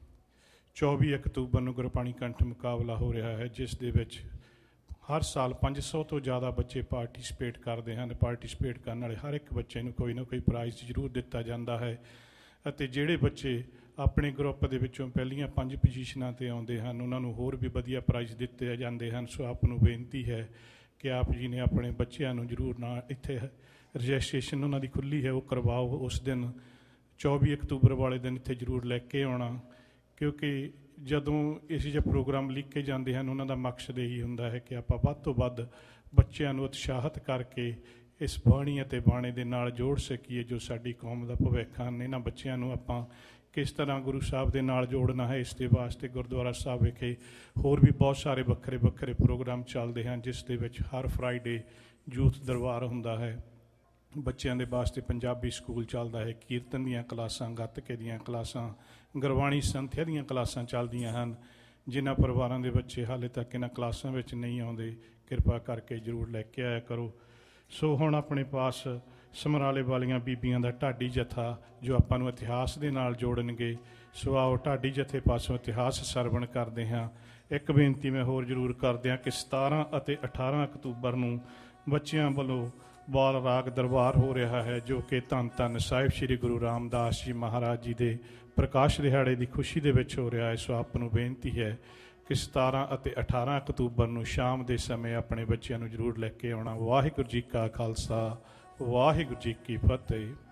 24 ਅਕਤੂਬਰ ਨੂੰ ਗੁਰਬਾਣੀ ਕੰਠ ਮੁਕਾਬਲਾ ਹੋ ਰਿਹਾ ਹੈ, ਜਿਸ ਦੇ ਵਿੱਚ ਹਰ ਸਾਲ 500 ਤੋਂ ਜ਼ਿਆਦਾ ਬੱਚੇ ਪਾਰਟੀਸਪੇਟ ਕਰਦੇ ਹਨ। ਪਾਰਟੀਸਪੇਟ ਕਰਨ ਵਾਲੇ ਹਰ ਇੱਕ ਬੱਚੇ ਨੂੰ ਕੋਈ ਨਾ ਕੋਈ ਪ੍ਰਾਈਜ਼ ਜ਼ਰੂਰ ਦਿੱਤਾ ਜਾਂਦਾ ਹੈ, ਅਤੇ ਜਿਹੜੇ ਬੱਚੇ ਆਪਣੇ ਗਰੁੱਪ ਦੇ ਵਿੱਚੋਂ ਪਹਿਲੀਆਂ 5 ਪੋਜੀਸ਼ਨਾਂ 'ਤੇ ਆਉਂਦੇ ਹਨ, ਉਹਨਾਂ ਨੂੰ ਹੋਰ ਵੀ ਵਧੀਆ ਪ੍ਰਾਈਜ਼ ਦਿੱਤੇ ਜਾਂਦੇ ਹਨ। ਸੋ ਆਪ ਨੂੰ ਬੇਨਤੀ ਹੈ ਕਿ ਆਪ ਜੀ ਨੇ ਆਪਣੇ ਬੱਚਿਆਂ ਨੂੰ ਜ਼ਰੂਰ ਨਾਲ ਇੱਥੇ ਰਜਿਸਟ੍ਰੇਸ਼ਨ ਉਹਨਾਂ ਦੀ ਖੁੱਲ੍ਹੀ ਹੈ, ਉਹ ਕਰਵਾਓ। ਉਸ ਦਿਨ 24 ਅਕਤੂਬਰ ਵਾਲੇ ਦਿਨ ਇੱਥੇ ਜ਼ਰੂਰ ਲੈ ਕੇ ਆਉਣਾ, ਕਿਉਂਕਿ ਜਦੋਂ ਇਸ ਜਿਹੇ ਪ੍ਰੋਗਰਾਮ ਲਿਖੇ ਜਾਂਦੇ ਹਨ, ਉਹਨਾਂ ਦਾ ਮਕਸਦ ਇਹੀ ਹੁੰਦਾ ਹੈ ਕਿ ਆਪਾਂ ਵੱਧ ਤੋਂ ਵੱਧ ਬੱਚਿਆਂ ਨੂੰ ਉਤਸ਼ਾਹਿਤ ਕਰਕੇ ਇਸ ਬਾਣੀ ਅਤੇ ਬਾਣੇ ਦੇ ਨਾਲ ਜੋੜ ਸਕੀਏ ਜੋ ਸਾਡੀ ਕੌਮ ਦਾ ਭਵਿੱਖ ਹਨ। ਇਹਨਾਂ ਬੱਚਿਆਂ ਨੂੰ ਆਪਾਂ ਕਿਸ ਤਰ੍ਹਾਂ ਗੁਰੂ ਸਾਹਿਬ ਦੇ ਨਾਲ ਜੋੜਨਾ ਹੈ, ਇਸ ਦੇ ਵਾਸਤੇ ਗੁਰਦੁਆਰਾ ਸਾਹਿਬ ਵਿਖੇ ਹੋਰ ਵੀ ਬਹੁਤ ਸਾਰੇ ਵੱਖਰੇ ਵੱਖਰੇ ਪ੍ਰੋਗਰਾਮ ਚੱਲਦੇ ਹਨ, ਜਿਸ ਦੇ ਵਿੱਚ ਹਰ ਫਰਾਈਡੇ ਯੂਥ ਦਰਬਾਰ ਹੁੰਦਾ ਹੈ। ਬੱਚਿਆਂ ਦੇ ਵਾਸਤੇ ਪੰਜਾਬੀ ਸਕੂਲ ਚੱਲਦਾ ਹੈ, ਕੀਰਤਨ ਦੀਆਂ ਕਲਾਸਾਂ, ਗੱਤਕੇ ਦੀਆਂ ਕਲਾਸਾਂ, ਗੁਰਬਾਣੀ ਸੰਥਿਆ ਦੀਆਂ ਕਲਾਸਾਂ ਚੱਲਦੀਆਂ ਹਨ। ਜਿਨ੍ਹਾਂ ਪਰਿਵਾਰਾਂ ਦੇ ਬੱਚੇ ਹਾਲੇ ਤੱਕ ਇਹਨਾਂ ਕਲਾਸਾਂ ਵਿੱਚ ਨਹੀਂ ਆਉਂਦੇ, ਕਿਰਪਾ ਕਰਕੇ ਜ਼ਰੂਰ ਲੈ ਕੇ ਆਇਆ ਕਰੋ। ਸੋ ਹੁਣ ਆਪਣੇ ਪਾਸ ਸਮਰਾਲੇ ਵਾਲੀਆਂ ਬੀਬੀਆਂ ਦਾ ਢਾਡੀ ਜਥਾ ਜੋ ਆਪਾਂ ਨੂੰ ਇਤਿਹਾਸ ਦੇ ਨਾਲ ਜੋੜਨਗੇ। ਸੋ ਆਓ ਢਾਡੀ ਜਥੇ ਪਾਸੋਂ ਇਤਿਹਾਸ ਸਰਵਣ ਕਰਦੇ ਹਾਂ। ਇੱਕ ਬੇਨਤੀ ਮੈਂ ਹੋਰ ਜ਼ਰੂਰ ਕਰਦਿਆਂ ਕਿ 17 ਅਤੇ 18 ਅਕਤੂਬਰ ਨੂੰ ਬੱਚਿਆਂ ਵੱਲੋਂ ਬਾਲ ਰਾਗ ਦਰਬਾਰ ਹੋ ਰਿਹਾ ਹੈ, ਜੋ ਕਿ ਧੰਨ ਧੰਨ ਸਾਹਿਬ ਸ੍ਰੀ ਗੁਰੂ ਰਾਮਦਾਸ ਜੀ ਮਹਾਰਾਜ ਜੀ ਦੇ ਪ੍ਰਕਾਸ਼ ਦਿਹਾੜੇ ਦੀ ਖੁਸ਼ੀ ਦੇ ਵਿੱਚ ਹੋ ਰਿਹਾ ਹੈ। ਸੋ ਆਪ ਨੂੰ ਬੇਨਤੀ ਹੈ ਕਿ 17 ਅਤੇ 18 ਅਕਤੂਬਰ ਨੂੰ ਸ਼ਾਮ ਦੇ ਸਮੇਂ ਆਪਣੇ ਬੱਚਿਆਂ ਨੂੰ ਜ਼ਰੂਰ ਲੈ ਕੇ ਆਉਣਾ। ਵਾਹਿਗੁਰੂ ਜੀ ਕਾ ਖਾਲਸਾ, ਵਾਹਿਗੁਰੂ ਜੀ ਕੀ ਫਤਿਹ।